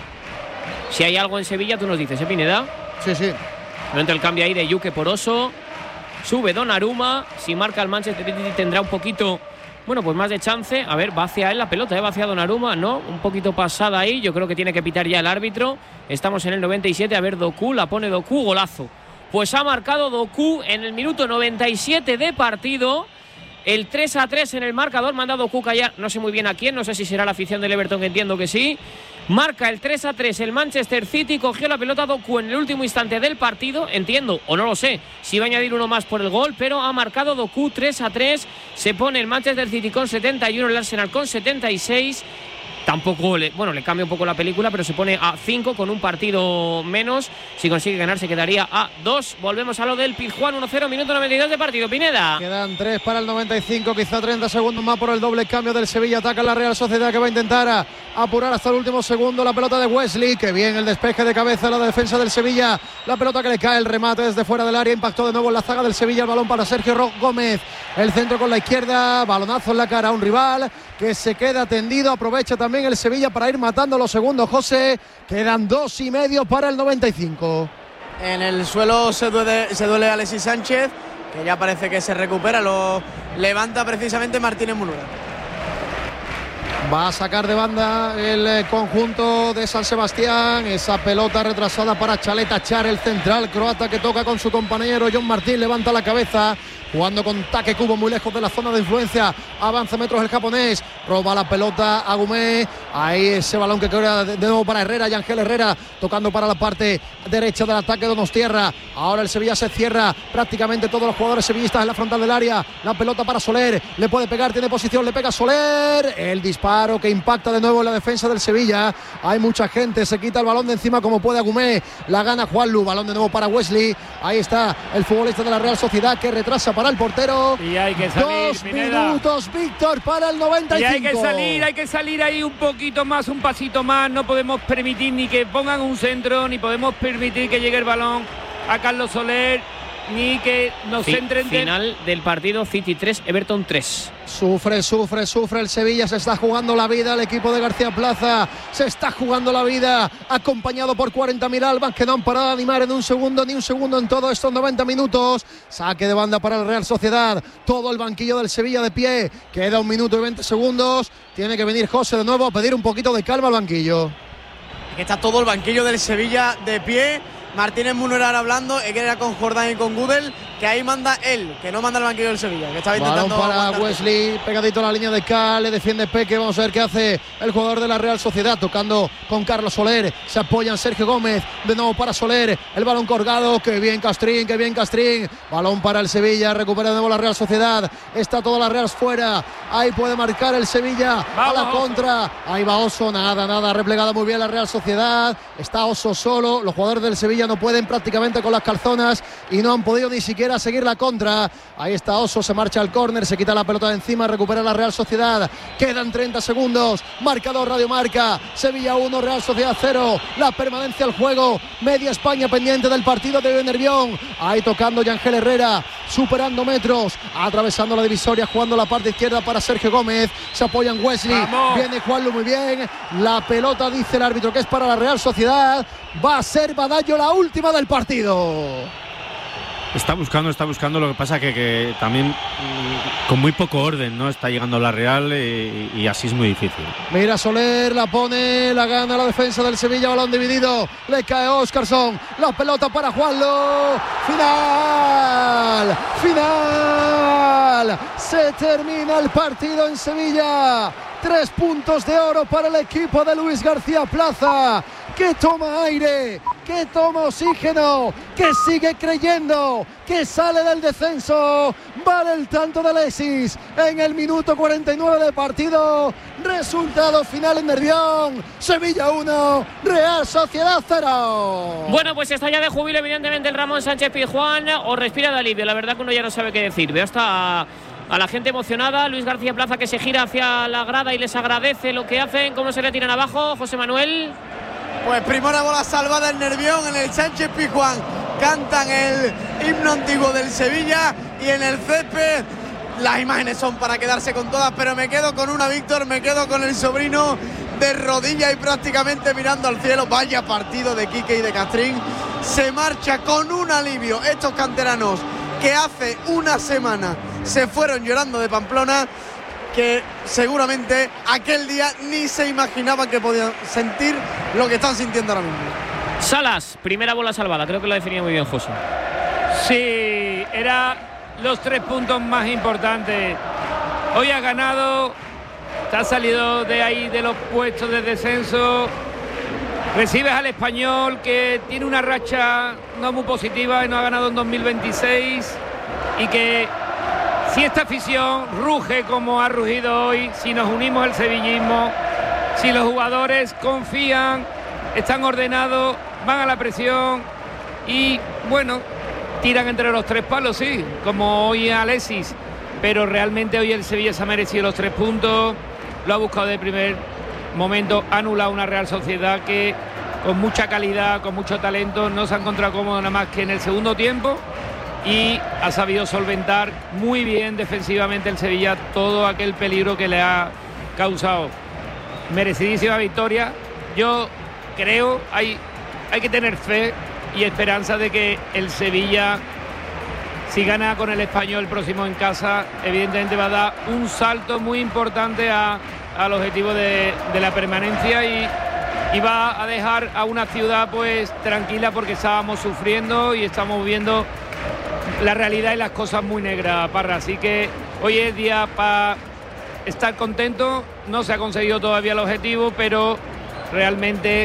Si hay algo en Sevilla, tú nos dices, ¿eh, Pineda? Sí, sí. Momento el cambio ahí de Ejuke por Oso. Sube Donnarumma. Si marca el Manchester City tendrá un poquito, bueno, pues más de chance. A ver, va hacia él la pelota, ¿eh? Va hacia Donnarumma, ¿no? Un poquito pasada ahí. Yo creo que tiene que pitar ya el árbitro. Estamos en el noventa y siete. A ver, Doku, la pone Doku, golazo. Pues ha marcado Doku en el minuto noventa y siete de partido. El tres a tres en el marcador. Manda Doku callar, no sé muy bien a quién. No sé si será la afición del Everton, que entiendo que sí. Marca el tres a tres el Manchester City. Cogió la pelota Doku en el último instante del partido. Entiendo, o no lo sé, si va a añadir uno más por el gol. Pero ha marcado Doku tres a tres. Se pone el Manchester City con setenta y uno, el Arsenal con setenta y seis. Tampoco, le, bueno, le cambia un poco la película, pero se pone a cinco con un partido menos. Si consigue ganar se quedaría a dos. Volvemos a lo del Pizjuán, uno cero, minuto noventa y dos de partido. Pineda. Quedan tres para el noventa y cinco, quizá treinta segundos más por el doble cambio del Sevilla. Ataca la Real Sociedad, que va a intentar a apurar hasta el último segundo. La pelota de Wesley, que bien el despeje de cabeza, la defensa del Sevilla. La pelota que le cae, el remate desde fuera del área, impactó de nuevo en la zaga del Sevilla. El balón para Sergio Ro- Gómez. El centro con la izquierda, balonazo en la cara a un rival que se queda tendido. Aprovecha también el Sevilla para ir matando los segundos. José, quedan dos y medio para el noventa y cinco. En el suelo se duele, se duele Alexis Sánchez, que ya parece que se recupera. Lo levanta precisamente Martínez Munura. Va a sacar de banda el conjunto de San Sebastián. Esa pelota retrasada para Chaleta Char, el central croata, que toca con su compañero John Martín. Levanta la cabeza, jugando con Take Kubo muy lejos de la zona de influencia. Avanza metros el japonés, roba la pelota a Gumé. Ahí ese balón que queda de nuevo para Herrera. Y Ángel Herrera tocando para la parte derecha del ataque de Donostierra. Ahora el Sevilla se cierra, prácticamente todos los jugadores sevillistas en la frontal del área. La pelota para Soler, le puede pegar, tiene posición, le pega Soler. El disparo que impacta de nuevo en la defensa del Sevilla. Hay mucha gente, se quita el balón de encima como puede Agumé. La gana Juanlu, balón de nuevo para Wesley. Ahí está el futbolista de la Real Sociedad, que retrasa para el portero. Y hay que salir, Dos Pineda. minutos, Víctor, para el noventa y cinco. Y hay que salir, hay que salir ahí un poquito más, un pasito más. No podemos permitir ni que pongan un centro, ni podemos permitir que llegue el balón a Carlos Soler, ni que nos Fi- entren. Final del partido, City tres, Everton tres. Sufre, sufre, sufre el Sevilla. Se está jugando la vida el equipo de García Plaza. Se está jugando la vida, acompañado por cuarenta mil almas que no han parado de animar en un segundo, ni un segundo en todos estos noventa minutos. Saque de banda para el Real Sociedad. Todo el banquillo del Sevilla de pie. Queda un minuto y veinte segundos. Tiene que venir José de nuevo a pedir un poquito de calma al banquillo. Aquí está todo el banquillo del Sevilla de pie. Martínez Munera hablando, era con Jordán y con Gudel, que ahí manda él, que no manda el banquillo del Sevilla, que estaba Balón intentando para aguantar. Wesley, pegadito a la línea de Cal, le defiende Peque. Vamos a ver qué hace el jugador de la Real Sociedad, tocando con Carlos Soler. Se apoyan Sergio Gómez, de nuevo para Soler. El balón colgado, que bien Castrín, que bien Castrín. Balón para el Sevilla, recupera de nuevo la Real Sociedad. Está toda la Real fuera. Ahí puede marcar el Sevilla. Vamos, a la Oso. contra. Ahí va Oso, nada, nada. Replegada muy bien la Real Sociedad. Está Oso solo. Los jugadores del Sevilla no pueden prácticamente con las calzonas y no han podido ni siquiera seguir la contra. Ahí está Oso, se marcha al córner, se quita la pelota de encima, recupera la Real Sociedad. Quedan treinta segundos. Marcador Radio Marca. Sevilla uno, Real Sociedad cero. La permanencia al juego. Media España pendiente del partido de Nervión. Ahí tocando Yangel Herrera, superando metros, atravesando la divisoria, jugando la parte izquierda para Sergio Gómez. Se apoyan Wesley. ¡Vamos! Viene Juanlu muy bien. La pelota, dice el árbitro, que es para la Real Sociedad. Va a ser Badallo la última del partido. Está buscando, está buscando, lo que pasa que, que también mmm, con muy poco orden, ¿no? Está llegando la Real y, y así es muy difícil. Mira, Soler la pone, la gana la defensa del Sevilla, balón dividido, le cae Óscarson, la pelota para Juanlo, final, final, se termina el partido en Sevilla, tres puntos de oro para el equipo de Luis García Plaza, que toma aire, que toma oxígeno, que sigue creyendo, que sale del descenso. Vale el tanto de Alexis en el minuto cuarenta y nueve de partido. Resultado final en Nervión. Sevilla uno, Real Sociedad cero. Bueno, pues está ya de júbilo evidentemente el Ramón Sánchez Pizjuán, o respira de alivio. La verdad que uno ya no sabe qué decir. Veo hasta a la gente emocionada. Luis García Plaza que se gira hacia la grada y les agradece lo que hacen. ¿Cómo se le tiran abajo, José Manuel? Pues primera bola salvada en Nervión, en el Sánchez Pizjuán. Cantan el himno antiguo del Sevilla y en el césped las imágenes son para quedarse con todas, pero me quedo con una, Víctor, me quedo con el sobrino de rodillas y prácticamente mirando al cielo. Vaya partido de Quique y de Castrín. Se marcha con un alivio estos canteranos que hace una semana se fueron llorando de Pamplona, que seguramente aquel día ni se imaginaban que podían sentir lo que están sintiendo ahora mismo. Salas, primera bola salvada, creo que lo definía muy bien José. Sí, era los tres puntos más importantes. Hoy ha ganado, te ha salido de ahí de los puestos de descenso. Recibes al Español, que tiene una racha no muy positiva y no ha ganado en dos mil veintiséis, y que si esta afición ruge como ha rugido hoy, si nos unimos al sevillismo, si los jugadores confían, están ordenados, van a la presión y, bueno, tiran entre los tres palos, sí, como hoy Alexis, pero realmente hoy el Sevilla se ha merecido los tres puntos, lo ha buscado de primer momento, ha anulado una Real Sociedad que con mucha calidad, con mucho talento, no se ha encontrado cómodo nada más que en el segundo tiempo, y ha sabido solventar muy bien defensivamente el Sevilla todo aquel peligro que le ha causado. Merecidísima victoria. Yo creo, hay, hay que tener fe y esperanza de que el Sevilla, si gana con el Español próximo en casa, evidentemente va a dar un salto muy importante a, al objetivo de, de la permanencia, y, y va a dejar a una ciudad pues tranquila, porque estábamos sufriendo y estamos viendo la realidad y las cosas muy negras, Parra. Así que hoy es día para estar contento. No se ha conseguido todavía el objetivo, pero realmente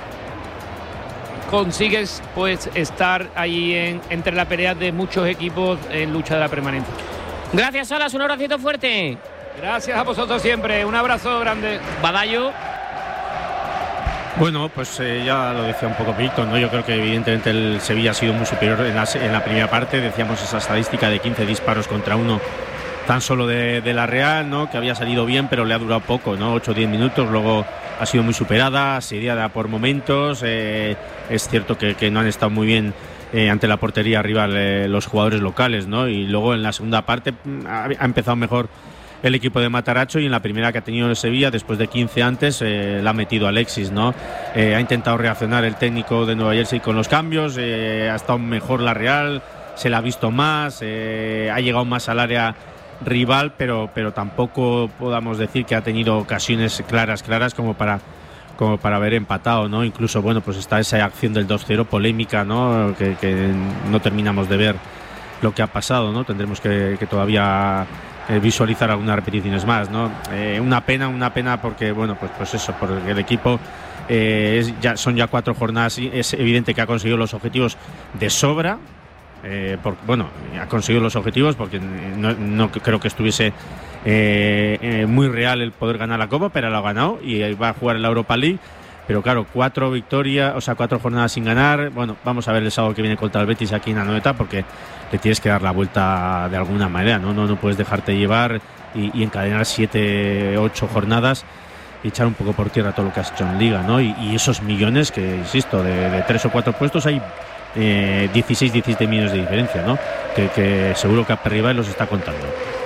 consigues pues estar ahí en, entre la pelea de muchos equipos en lucha de la permanencia. Gracias, Salas, un abracito fuerte. Gracias a vosotros siempre, un abrazo grande. Badallo. Bueno, pues eh, ya lo decía un poco Víctor, ¿no? Yo creo que evidentemente el Sevilla ha sido muy superior en la, en la primera parte. Decíamos esa estadística de quince disparos contra uno tan solo de, de la Real, ¿no? Que había salido bien, pero le ha durado poco, ¿no? ocho o diez minutos, luego ha sido muy superada, asediada por momentos. Eh, es cierto que, que no han estado muy bien eh, ante la portería rival eh, los jugadores locales, ¿no? Y luego en la segunda parte ha, ha empezado mejor el equipo de Mataracho, y en la primera que ha tenido el Sevilla, después de quince antes, eh, la ha metido Alexis, ¿no? Eh, ha intentado reaccionar el técnico de Nueva Jersey con los cambios, eh, ha estado mejor la Real, se la ha visto más, eh, ha llegado más al área rival, pero, pero tampoco podamos decir que ha tenido ocasiones claras, claras como para como para haber empatado, ¿no? Incluso, bueno, pues está esa acción del dos cero polémica, ¿no? Que, que no terminamos de ver lo que ha pasado, ¿no? Tendremos que, que todavía Eh, visualizar algunas repeticiones más, ¿no? Eh, una pena, una pena porque, bueno, pues, pues eso, porque el equipo eh, es ya, son ya cuatro jornadas, y es evidente que ha conseguido los objetivos de sobra, eh, por, bueno, ha conseguido los objetivos porque no, no creo que estuviese eh, eh, muy real el poder ganar la Copa, pero lo ha ganado y va a jugar en la Europa League. Pero claro, cuatro victorias, o sea, cuatro jornadas sin ganar. Bueno, vamos a ver el sábado que viene contra el Betis aquí en Anoeta, porque le tienes que dar la vuelta de alguna manera, ¿no? No, no puedes dejarte llevar y, y encadenar siete, ocho jornadas y echar un poco por tierra todo lo que has hecho en Liga, ¿no? Y, y esos millones que, insisto, de, de tres o cuatro puestos hay eh, dieciséis, diecisiete millones de diferencia, ¿no? Que, que seguro que Aperriba los está contando.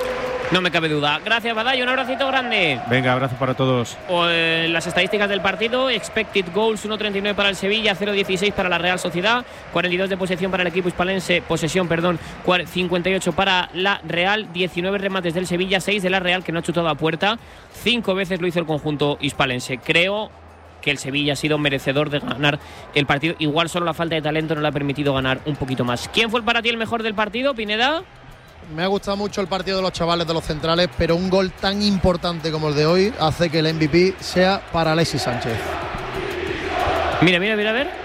No me cabe duda. Gracias, Badallo, un abracito grande. Venga, abrazo para todos. O, eh, las estadísticas del partido: expected goals uno treinta y nueve para el Sevilla, cero dieciséis para la Real Sociedad, cuarenta y dos de posesión para el equipo hispalense, posesión, perdón, cincuenta y ocho para la Real, diecinueve remates del Sevilla, seis de la Real, que no ha chutado a puerta, cinco veces lo hizo el conjunto hispalense. Creo que el Sevilla ha sido merecedor de ganar el partido. Igual solo la falta de talento no le ha permitido ganar un poquito más. ¿Quién fue para ti el mejor del partido, Pineda? Me ha gustado mucho el partido de los chavales de los centrales, pero un gol tan importante como el de hoy hace que el M V P sea para Alexis Sánchez. Mira, mira, mira, a ver.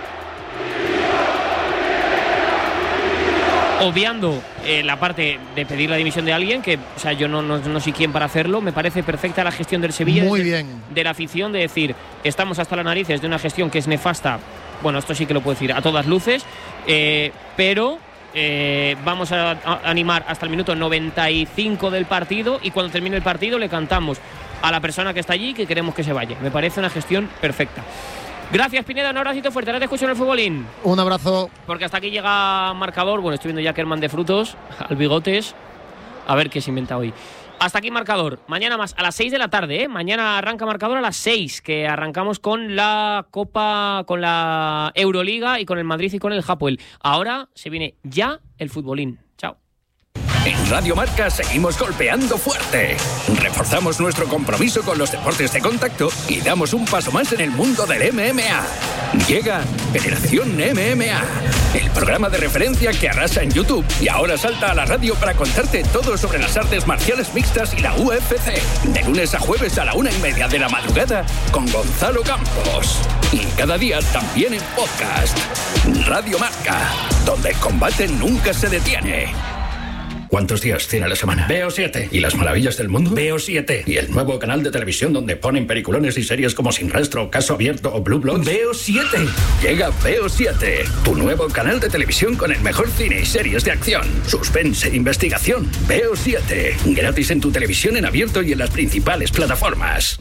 Obviando eh, la parte de pedir la dimisión de alguien, que, o sea, yo no, no, no soy quien para hacerlo, me parece perfecta la gestión del Sevilla. Muy de, bien. De la afición, de decir, estamos hasta las narices de una gestión que es nefasta. Bueno, esto sí que lo puedo decir a todas luces, eh, pero... Eh, vamos a, a animar hasta el minuto noventa y cinco del partido, y cuando termine el partido le cantamos a la persona que está allí que queremos que se vaya. Me parece una gestión perfecta. Gracias, Pineda, un abracito fuerte. Ahora te escucho en el futbolín. Un abrazo. Porque hasta aquí llega marcador. Bueno, estoy viendo ya Kerman de Frutos, al Bigotes. A ver qué se inventa hoy. Hasta aquí marcador. Mañana más a las seis de la tarde, ¿eh? Mañana arranca marcador a las seis, que arrancamos con la Copa, con la Euroliga y con el Madrid y con el Hapoel. Ahora se viene ya el futbolín. Chao. En Radio Marca seguimos golpeando fuerte. Reforzamos nuestro compromiso con los deportes de contacto y damos un paso más en el mundo del M M A. Llega Generación M M A, el programa de referencia que arrasa en YouTube y ahora salta a la radio para contarte todo sobre las artes marciales mixtas y la U F C. De lunes a jueves a la una y media de la madrugada con Gonzalo Campos. Y cada día también en podcast. Radio Marca, donde el combate nunca se detiene. ¿Cuántos días tiene la semana? Veo siete. ¿Y las maravillas del mundo? Veo siete. ¿Y el nuevo canal de televisión donde ponen peliculones y series como Sin Rastro, Caso Abierto o Blue Bloods? Veo siete. Llega Veo siete, tu nuevo canal de televisión con el mejor cine y series de acción, suspense e investigación. Veo siete. Gratis en tu televisión en abierto y en las principales plataformas.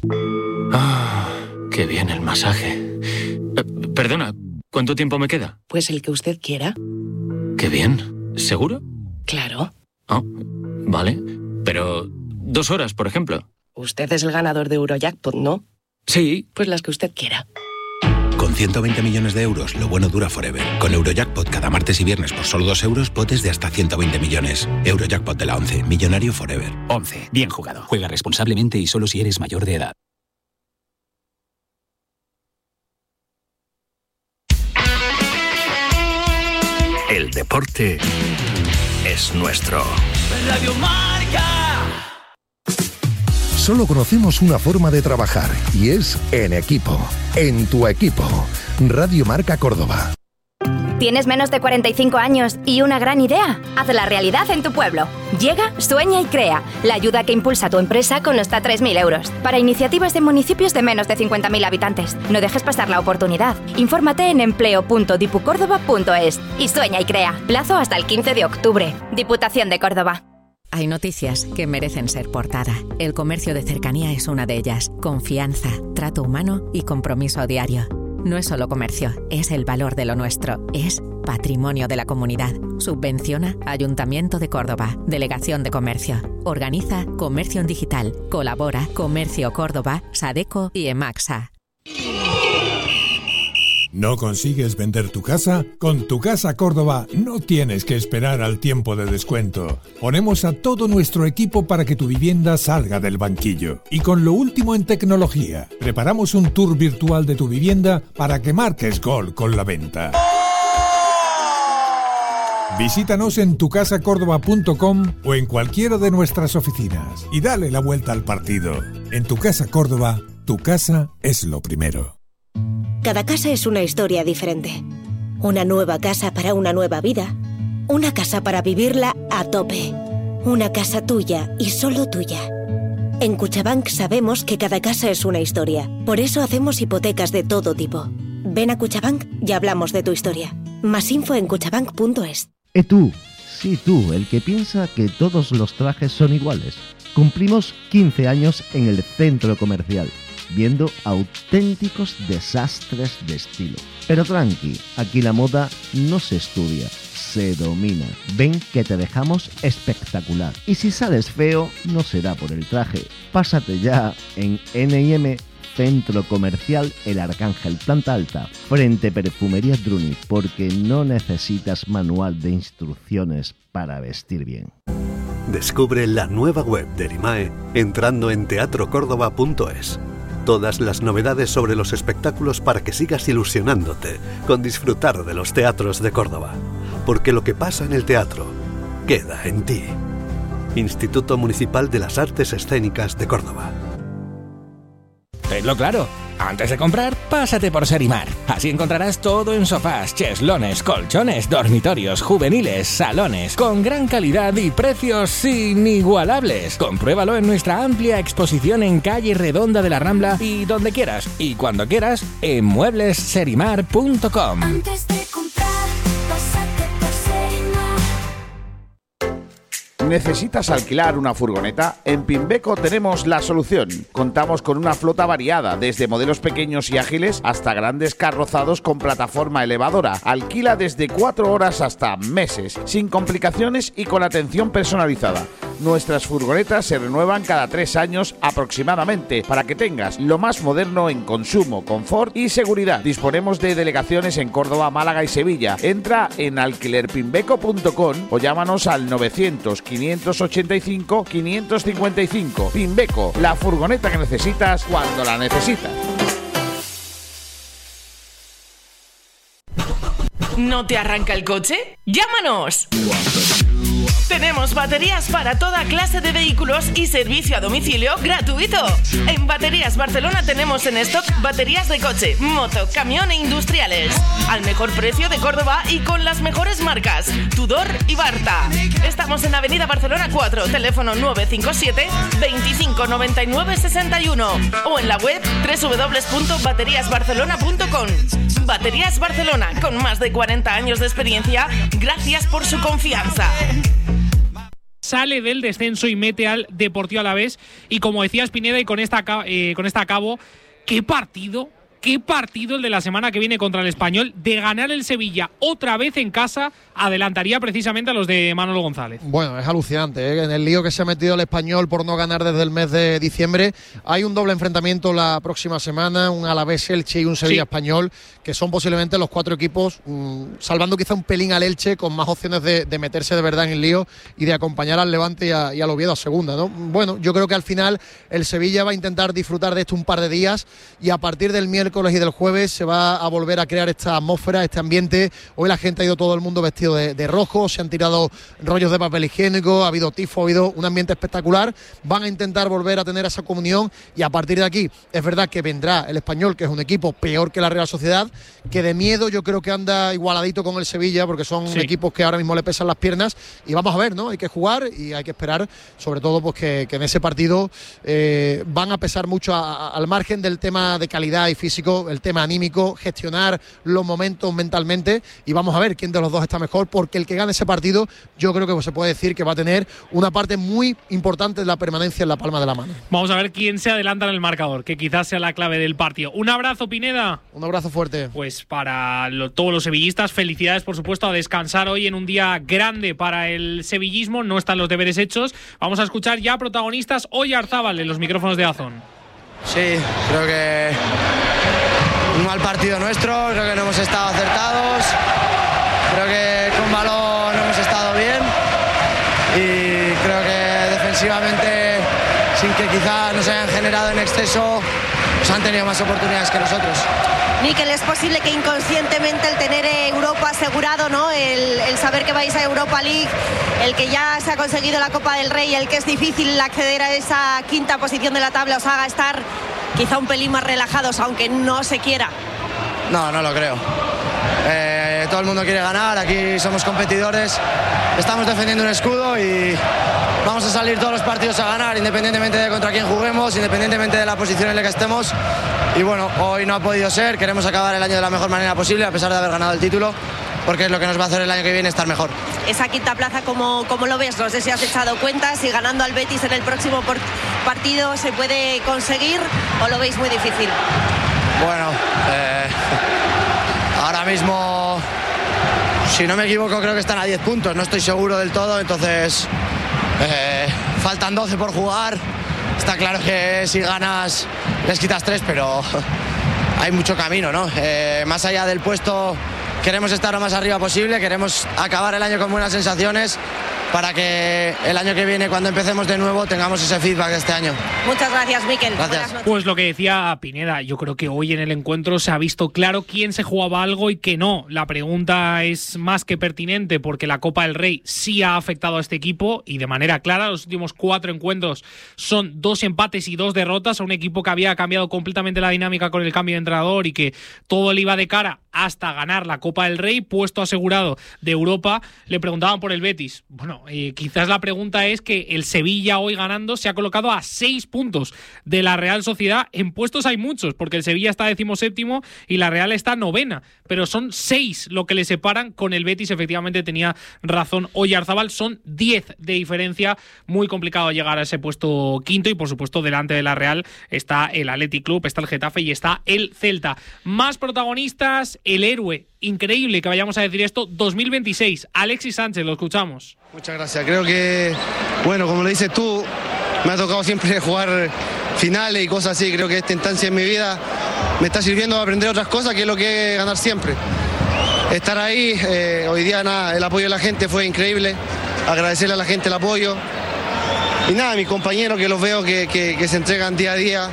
Ah, qué bien el masaje. Eh, perdona, ¿cuánto tiempo me queda? Pues el que usted quiera. Qué bien. ¿Seguro? Claro. Oh, vale. Pero dos horas, por ejemplo. Usted es el ganador de Eurojackpot, ¿no? Sí. Pues las que usted quiera. Con ciento veinte millones de euros, lo bueno dura forever. Con Eurojackpot cada martes y viernes por solo dos euros, potes de hasta ciento veinte millones. Eurojackpot de la once, millonario forever. once. Bien jugado. Juega responsablemente y solo si eres mayor de edad. El deporte es nuestro. Radio Marca. Solo conocemos una forma de trabajar y es en equipo. En tu equipo. Radio Marca Córdoba. ¿Tienes menos de cuarenta y cinco años y una gran idea? Hazla realidad en tu pueblo. Llega, sueña y crea. La ayuda que impulsa tu empresa con hasta tres mil euros. Para iniciativas de municipios de menos de cincuenta mil habitantes. No dejes pasar la oportunidad. Infórmate en empleo punto dipucórdoba punto es y sueña y crea. Plazo hasta el quince de octubre. Diputación de Córdoba. Hay noticias que merecen ser portada. El comercio de cercanía es una de ellas. Confianza, trato humano y compromiso diario. No es solo comercio, es el valor de lo nuestro. Es patrimonio de la comunidad. Subvenciona Ayuntamiento de Córdoba, Delegación de Comercio. Organiza Comercio en Digital. Colabora Comercio Córdoba, Sadeco y Emaxa. ¿No consigues vender tu casa? Con Tu Casa Córdoba no tienes que esperar al tiempo de descuento. Ponemos a todo nuestro equipo para que tu vivienda salga del banquillo. Y con lo último en tecnología, preparamos un tour virtual de tu vivienda para que marques gol con la venta. Visítanos en tu casa córdoba punto com o en cualquiera de nuestras oficinas y dale la vuelta al partido. En Tu Casa Córdoba, tu casa es lo primero. Cada casa es una historia diferente. Una nueva casa para una nueva vida. Una casa para vivirla a tope. Una casa tuya y solo tuya. En Cuchabank sabemos que cada casa es una historia. Por eso hacemos hipotecas de todo tipo. Ven a Cuchabank y hablamos de tu historia. Más info en cuchabank punto es. ¿Eh tú? Sí, tú, el que piensa que todos los trajes son iguales. Cumplimos quince años en el centro comercial. viendo auténticos desastres de estilo. Pero tranqui, aquí la moda no se estudia, se domina. Ven que te dejamos espectacular. Y si sales feo, no será por el traje. Pásate ya en N y M Centro Comercial El Arcángel, planta alta, frente Perfumería Druni, porque no necesitas manual de instrucciones para vestir bien. Descubre la nueva web de Erimae entrando en teatro córdoba punto es. Todas las novedades sobre los espectáculos para que sigas ilusionándote con disfrutar de los teatros de Córdoba. Porque lo que pasa en el teatro queda en ti. Instituto Municipal de las Artes Escénicas de Córdoba. Tenlo claro, antes de comprar, pásate por Serimar. Así encontrarás todo en sofás, cheslones, colchones, dormitorios, juveniles, salones, con gran calidad y precios inigualables. Compruébalo en nuestra amplia exposición en calle Redonda de la Rambla y donde quieras y cuando quieras en muebles serimar punto com. Antes de comprar, pásate por Serimar. ¿Necesitas alquilar una furgoneta? En Pimbeco tenemos la solución. Contamos con una flota variada, desde modelos pequeños y ágiles hasta grandes carrozados con plataforma elevadora. Alquila desde cuatro horas hasta meses, sin complicaciones y con atención personalizada. Nuestras furgonetas se renuevan cada tres años aproximadamente, para que tengas lo más moderno en consumo, confort y seguridad. Disponemos de delegaciones en Córdoba, Málaga y Sevilla. Entra en alquiler pimbeco punto com o llámanos al novecientos, quinientos ochenta y cinco, quinientos cincuenta y cinco. Pimbeco, la furgoneta que necesitas cuando la necesitas. ¿No te arranca el coche? ¡Llámanos! Tenemos baterías para toda clase de vehículos y servicio a domicilio gratuito. En Baterías Barcelona tenemos en stock baterías de coche, moto, camión e industriales. Al mejor precio de Córdoba y con las mejores marcas, Tudor y Barta. Estamos en Avenida Barcelona cuatro, teléfono nueve cinco siete, veinticinco noventa y nueve sesenta y uno o en la web doble u doble u doble u punto baterías barcelona punto com. Baterías Barcelona, con más de cuarenta años de experiencia, gracias por su confianza. Sale del descenso y mete al Deportivo Alavés. Y como decía Pineda, y con esta, eh, con esta acabo, ¿qué partido? ¿Qué partido el de la semana que viene contra el Español? De ganar el Sevilla otra vez en casa, adelantaría precisamente a los de Manolo González. Bueno, es alucinante, ¿eh? En el lío que se ha metido el Español por no ganar desde el mes de diciembre. Hay un doble enfrentamiento la próxima semana, un Alavés-Elche y un Sevilla-Español, sí, que son posiblemente los cuatro equipos, mmm, salvando quizá un pelín al Elche, con más opciones de, de meterse de verdad en el lío y de acompañar al Levante y, a, y al Oviedo a segunda, ¿no? Bueno, yo creo que al final el Sevilla va a intentar disfrutar de esto un par de días y a partir del miércoles y del jueves se va a volver a crear esta atmósfera, este ambiente. Hoy la gente ha ido todo el mundo vestido de, de rojo, se han tirado rollos de papel higiénico, ha habido tifo, ha habido un ambiente espectacular. Van a intentar volver a tener esa comunión y a partir de aquí es verdad que vendrá el Español, que es un equipo peor que la Real Sociedad, que de miedo yo creo que anda igualadito con el Sevilla, porque son sí. equipos que ahora mismo le pesan las piernas y vamos a ver, ¿no? Hay que jugar y hay que esperar, sobre todo pues que, que en ese partido eh, van a pesar mucho a, a, al margen del tema de calidad y físico, el tema anímico, gestionar los momentos mentalmente y vamos a ver quién de los dos está mejor, porque el que gane ese partido yo creo que se puede decir que va a tener una parte muy importante de la permanencia en la palma de la mano. Vamos a ver quién se adelanta en el marcador, que quizás sea la clave del partido. Un abrazo, Pineda. Un abrazo fuerte. Pues para lo, todos los sevillistas, felicidades por supuesto, a descansar hoy en un día grande para el sevillismo, no están los deberes hechos. Vamos a escuchar ya protagonistas hoy a Arzábal en los micrófonos de Dazón. Sí, creo que un mal partido nuestro, creo que no hemos estado acertados, creo que con balón no hemos estado bien y creo que defensivamente, sin que quizás nos hayan generado en exceso, pues han tenido más oportunidades que nosotros. Mikel, es posible que inconscientemente el tener Europa asegurado, ¿no? El, el saber que vais a Europa League, el que ya se ha conseguido la Copa del Rey, el que es difícil acceder a esa quinta posición de la tabla, os haga estar quizá un pelín más relajados, aunque no se quiera. No, no lo creo. Eh, todo el mundo quiere ganar, aquí somos competidores, estamos defendiendo un escudo y vamos a salir todos los partidos a ganar, independientemente de contra quién juguemos, independientemente de la posición en la que estemos. Y bueno, hoy no ha podido ser, queremos acabar el año de la mejor manera posible, a pesar de haber ganado el título, porque es lo que nos va a hacer el año que viene estar mejor. Esa quinta plaza, ¿cómo, cómo lo ves? No sé si has echado cuentas y ganando al Betis en el próximo partido se puede conseguir o lo veis muy difícil? Bueno, eh, ahora mismo, si no me equivoco, creo que están a diez puntos, no estoy seguro del todo, entonces eh, faltan doce por jugar. Está claro que si ganas les quitas tres, pero hay mucho camino, ¿no? Eh, más allá del puesto, queremos estar lo más arriba posible, queremos acabar el año con buenas sensaciones para que el año que viene, cuando empecemos de nuevo, tengamos ese feedback de este año. Muchas gracias, Mikel. Gracias. Pues lo que decía Pineda, yo creo que hoy en el encuentro se ha visto claro quién se jugaba algo y qué no. La pregunta es más que pertinente porque la Copa del Rey sí ha afectado a este equipo y de manera clara. Los últimos cuatro encuentros son dos empates y dos derrotas a un equipo que había cambiado completamente la dinámica con el cambio de entrenador y que todo le iba de cara hasta ganar la Copa del Rey, puesto asegurado de Europa. Le preguntaban por el Betis. Bueno, eh, quizás la pregunta es que el Sevilla hoy ganando se ha colocado a seis puntos de la Real Sociedad. En puestos hay muchos, porque el Sevilla está decimoséptimo y la Real está novena, pero son seis lo que le separan. Con el Betis efectivamente tenía razón Oyarzábal, son diez de diferencia. Muy complicado llegar a ese puesto quinto y por supuesto delante de la Real está el Athletic Club, está el Getafe y está el Celta. Más protagonistas, el héroe, increíble que vayamos a decir esto, dos mil veintiséis, Alexis Sánchez, lo escuchamos. Muchas gracias, creo que, bueno, como lo dices tú, me ha tocado siempre jugar finales y cosas así, creo que esta instancia en mi vida me está sirviendo para aprender otras cosas, que es lo que es ganar siempre. Estar ahí, eh, hoy día nada, el apoyo de la gente fue increíble, agradecerle a la gente el apoyo. Y nada, mis compañeros que los veo que, que, que se entregan día a día,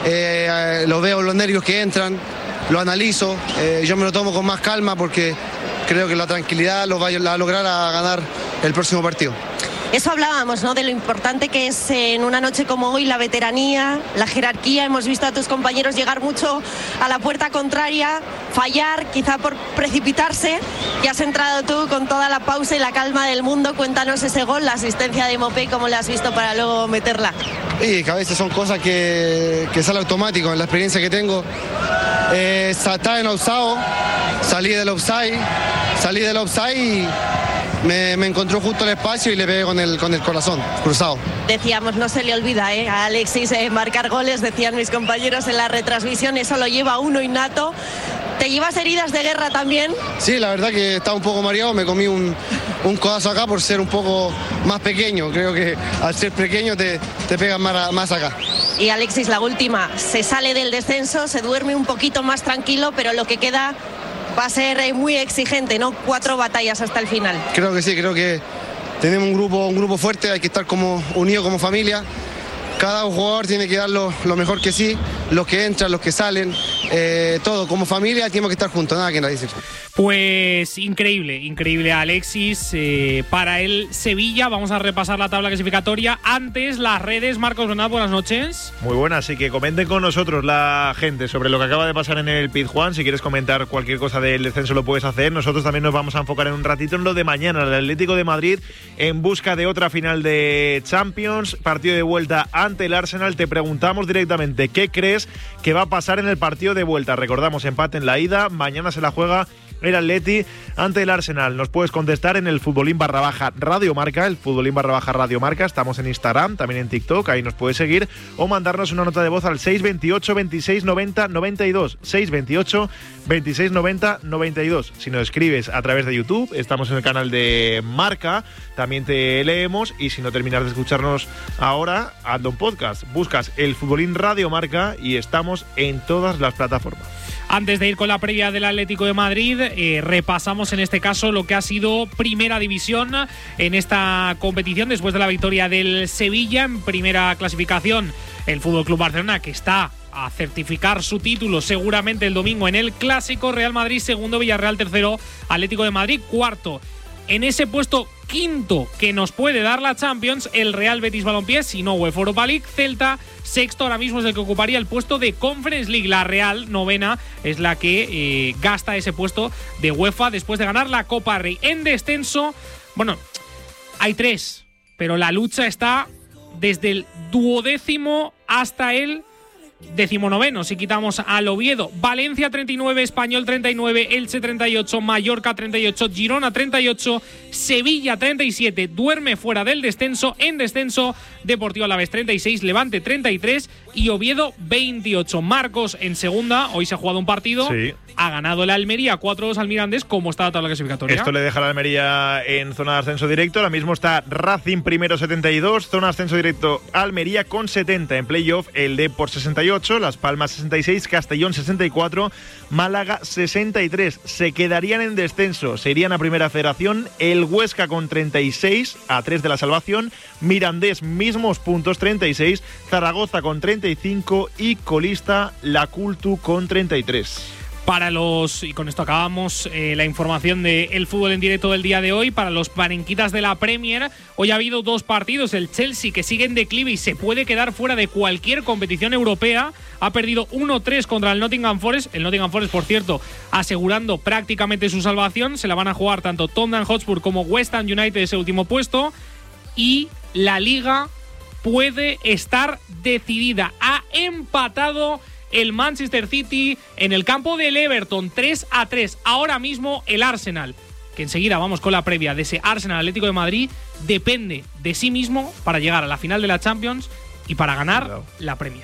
eh, los veo los nervios que entran, lo analizo, eh, yo me lo tomo con más calma porque creo que la tranquilidad lo va a lograr a ganar el próximo partido. Eso hablábamos, ¿no? De lo importante que es en una noche como hoy la veteranía, la jerarquía. Hemos visto a tus compañeros llegar mucho a la puerta contraria, fallar, quizá por precipitarse. Y has entrado tú con toda la pausa y la calma del mundo. Cuéntanos ese gol, la asistencia de Mopé, ¿cómo la has visto para luego meterla? Sí, que a veces son cosas que, que sale automático. En la experiencia que tengo, eh, estaba en offside, salí del offside, salí del offside y Me, me encontró justo el espacio y le pegué con el, con el corazón cruzado. Decíamos, no se le olvida ¿eh? a Alexis eh, marcar goles, decían mis compañeros en la retransmisión, eso lo lleva uno innato. ¿Te llevas heridas de guerra también? Sí, la verdad que estaba un poco mareado, me comí un, un codazo acá por ser un poco más pequeño. Creo que al ser pequeño te, te pegan más, más acá. Y Alexis, la última, se sale del descenso, se duerme un poquito más tranquilo, pero lo que queda va a ser muy exigente, ¿no? Cuatro batallas hasta el final. Creo que sí, creo que tenemos un grupo, un grupo fuerte, hay que estar como unidos como familia. Cada jugador tiene que dar lo, lo mejor que sí, los que entran, los que salen, eh, todo. Como familia tenemos que estar juntos, nada que decir. Pues increíble, increíble Alexis. Eh, para el Sevilla vamos a repasar la tabla clasificatoria. Antes, las redes. Marcos Bernat, buenas noches. Muy buenas, así que comenten con nosotros la gente sobre lo que acaba de pasar en el Pizjuán. Si quieres comentar cualquier cosa del descenso lo puedes hacer. Nosotros también nos vamos a enfocar en un ratito en lo de mañana. El Atlético de Madrid en busca de otra final de Champions. Partido de vuelta ante el Arsenal. Te preguntamos directamente qué crees que va a pasar en el partido de vuelta. Recordamos, empate en la ida. Mañana se la juega el Atleti ante el Arsenal. Nos puedes contestar en el futbolín barra baja Radio Marca, el futbolín barra baja Radio Marca. Estamos en Instagram, también en TikTok, ahí nos puedes seguir o mandarnos una nota de voz al seis veintiocho, veintiséis noventa, noventa y dos. seis veintiocho, veintiséis noventa, noventa y dos. Si nos escribes a través de YouTube, estamos en el canal de Marca, también te leemos. Y si no terminas de escucharnos ahora, hazlo un podcast. Buscas el futbolín Radio Marca y estamos en todas las plataformas. Antes de ir con la previa del Atlético de Madrid, eh, repasamos en este caso lo que ha sido Primera División en esta competición después de la victoria del Sevilla en primera clasificación. El F C Barcelona, que está a certificar su título seguramente el domingo en el Clásico. Real Madrid segundo, Villarreal tercero, Atlético de Madrid cuarto. En ese puesto quinto que nos puede dar la Champions, el Real Betis Balompié, si no UEFA Europa League. Celta sexto ahora mismo es el que ocuparía el puesto de Conference League. La Real novena es la que eh, gasta ese puesto de UEFA después de ganar la Copa Rey. En descenso, bueno, hay tres, pero la lucha está desde el duodécimo hasta el decimonoveno, si quitamos al Oviedo. Valencia treinta y nueve, Español treinta y nueve, Elche treinta y ocho, Mallorca treinta y ocho, Girona treinta y ocho, Sevilla treinta y siete, duerme fuera del descenso. En descenso, Deportivo Alavés treinta y seis, Levante treinta y tres y Oviedo veintiocho. Marcos en segunda, hoy se ha jugado un partido. Sí. Ha ganado el Almería cuatro dos al Mirandés. ¿Cómo está la tabla clasificatoria? Esto le deja a la Almería en zona de ascenso directo. Ahora mismo está Racing primero setenta y dos, zona de ascenso directo Almería con setenta. En playoff el Depor sesenta y ocho, Las Palmas sesenta y seis, Castellón sesenta y cuatro, Málaga sesenta y tres. Se quedarían en descenso, se irían a Primera Federación el Huesca con treinta y seis, a tres de la salvación, Mirandés mismos puntos treinta y seis, Zaragoza con treinta y cinco y colista la Cultu con treinta y tres. Para los, y con esto acabamos eh, la información del fútbol en directo del día de hoy, para los parenquitas de la Premier, hoy ha habido dos partidos. El Chelsea, que sigue en declive y se puede quedar fuera de cualquier competición europea, ha perdido uno tres contra el Nottingham Forest. El Nottingham Forest, por cierto, asegurando prácticamente su salvación. Se la van a jugar tanto Tottenham Hotspur como West Ham United ese último puesto. Y la Liga puede estar decidida. Ha empatado el Manchester City en el campo del Everton, tres a tres. Ahora mismo el Arsenal, que enseguida vamos con la previa de ese Arsenal Atlético de Madrid, depende de sí mismo para llegar a la final de la Champions y para ganar Cuidado. la Premier.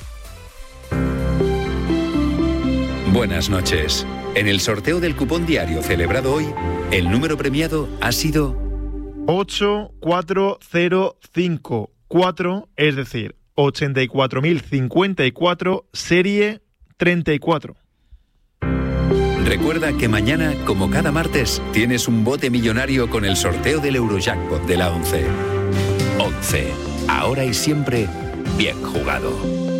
Buenas noches. En el sorteo del cupón diario celebrado hoy, el número premiado ha sido ocho cuatro cero cinco cuatro, es decir, ochenta y cuatro mil cincuenta y cuatro, serie treinta y cuatro. Recuerda que mañana, como cada martes, tienes un bote millonario con el sorteo del Eurojackpot de la once. once. Ahora y siempre, bien jugado.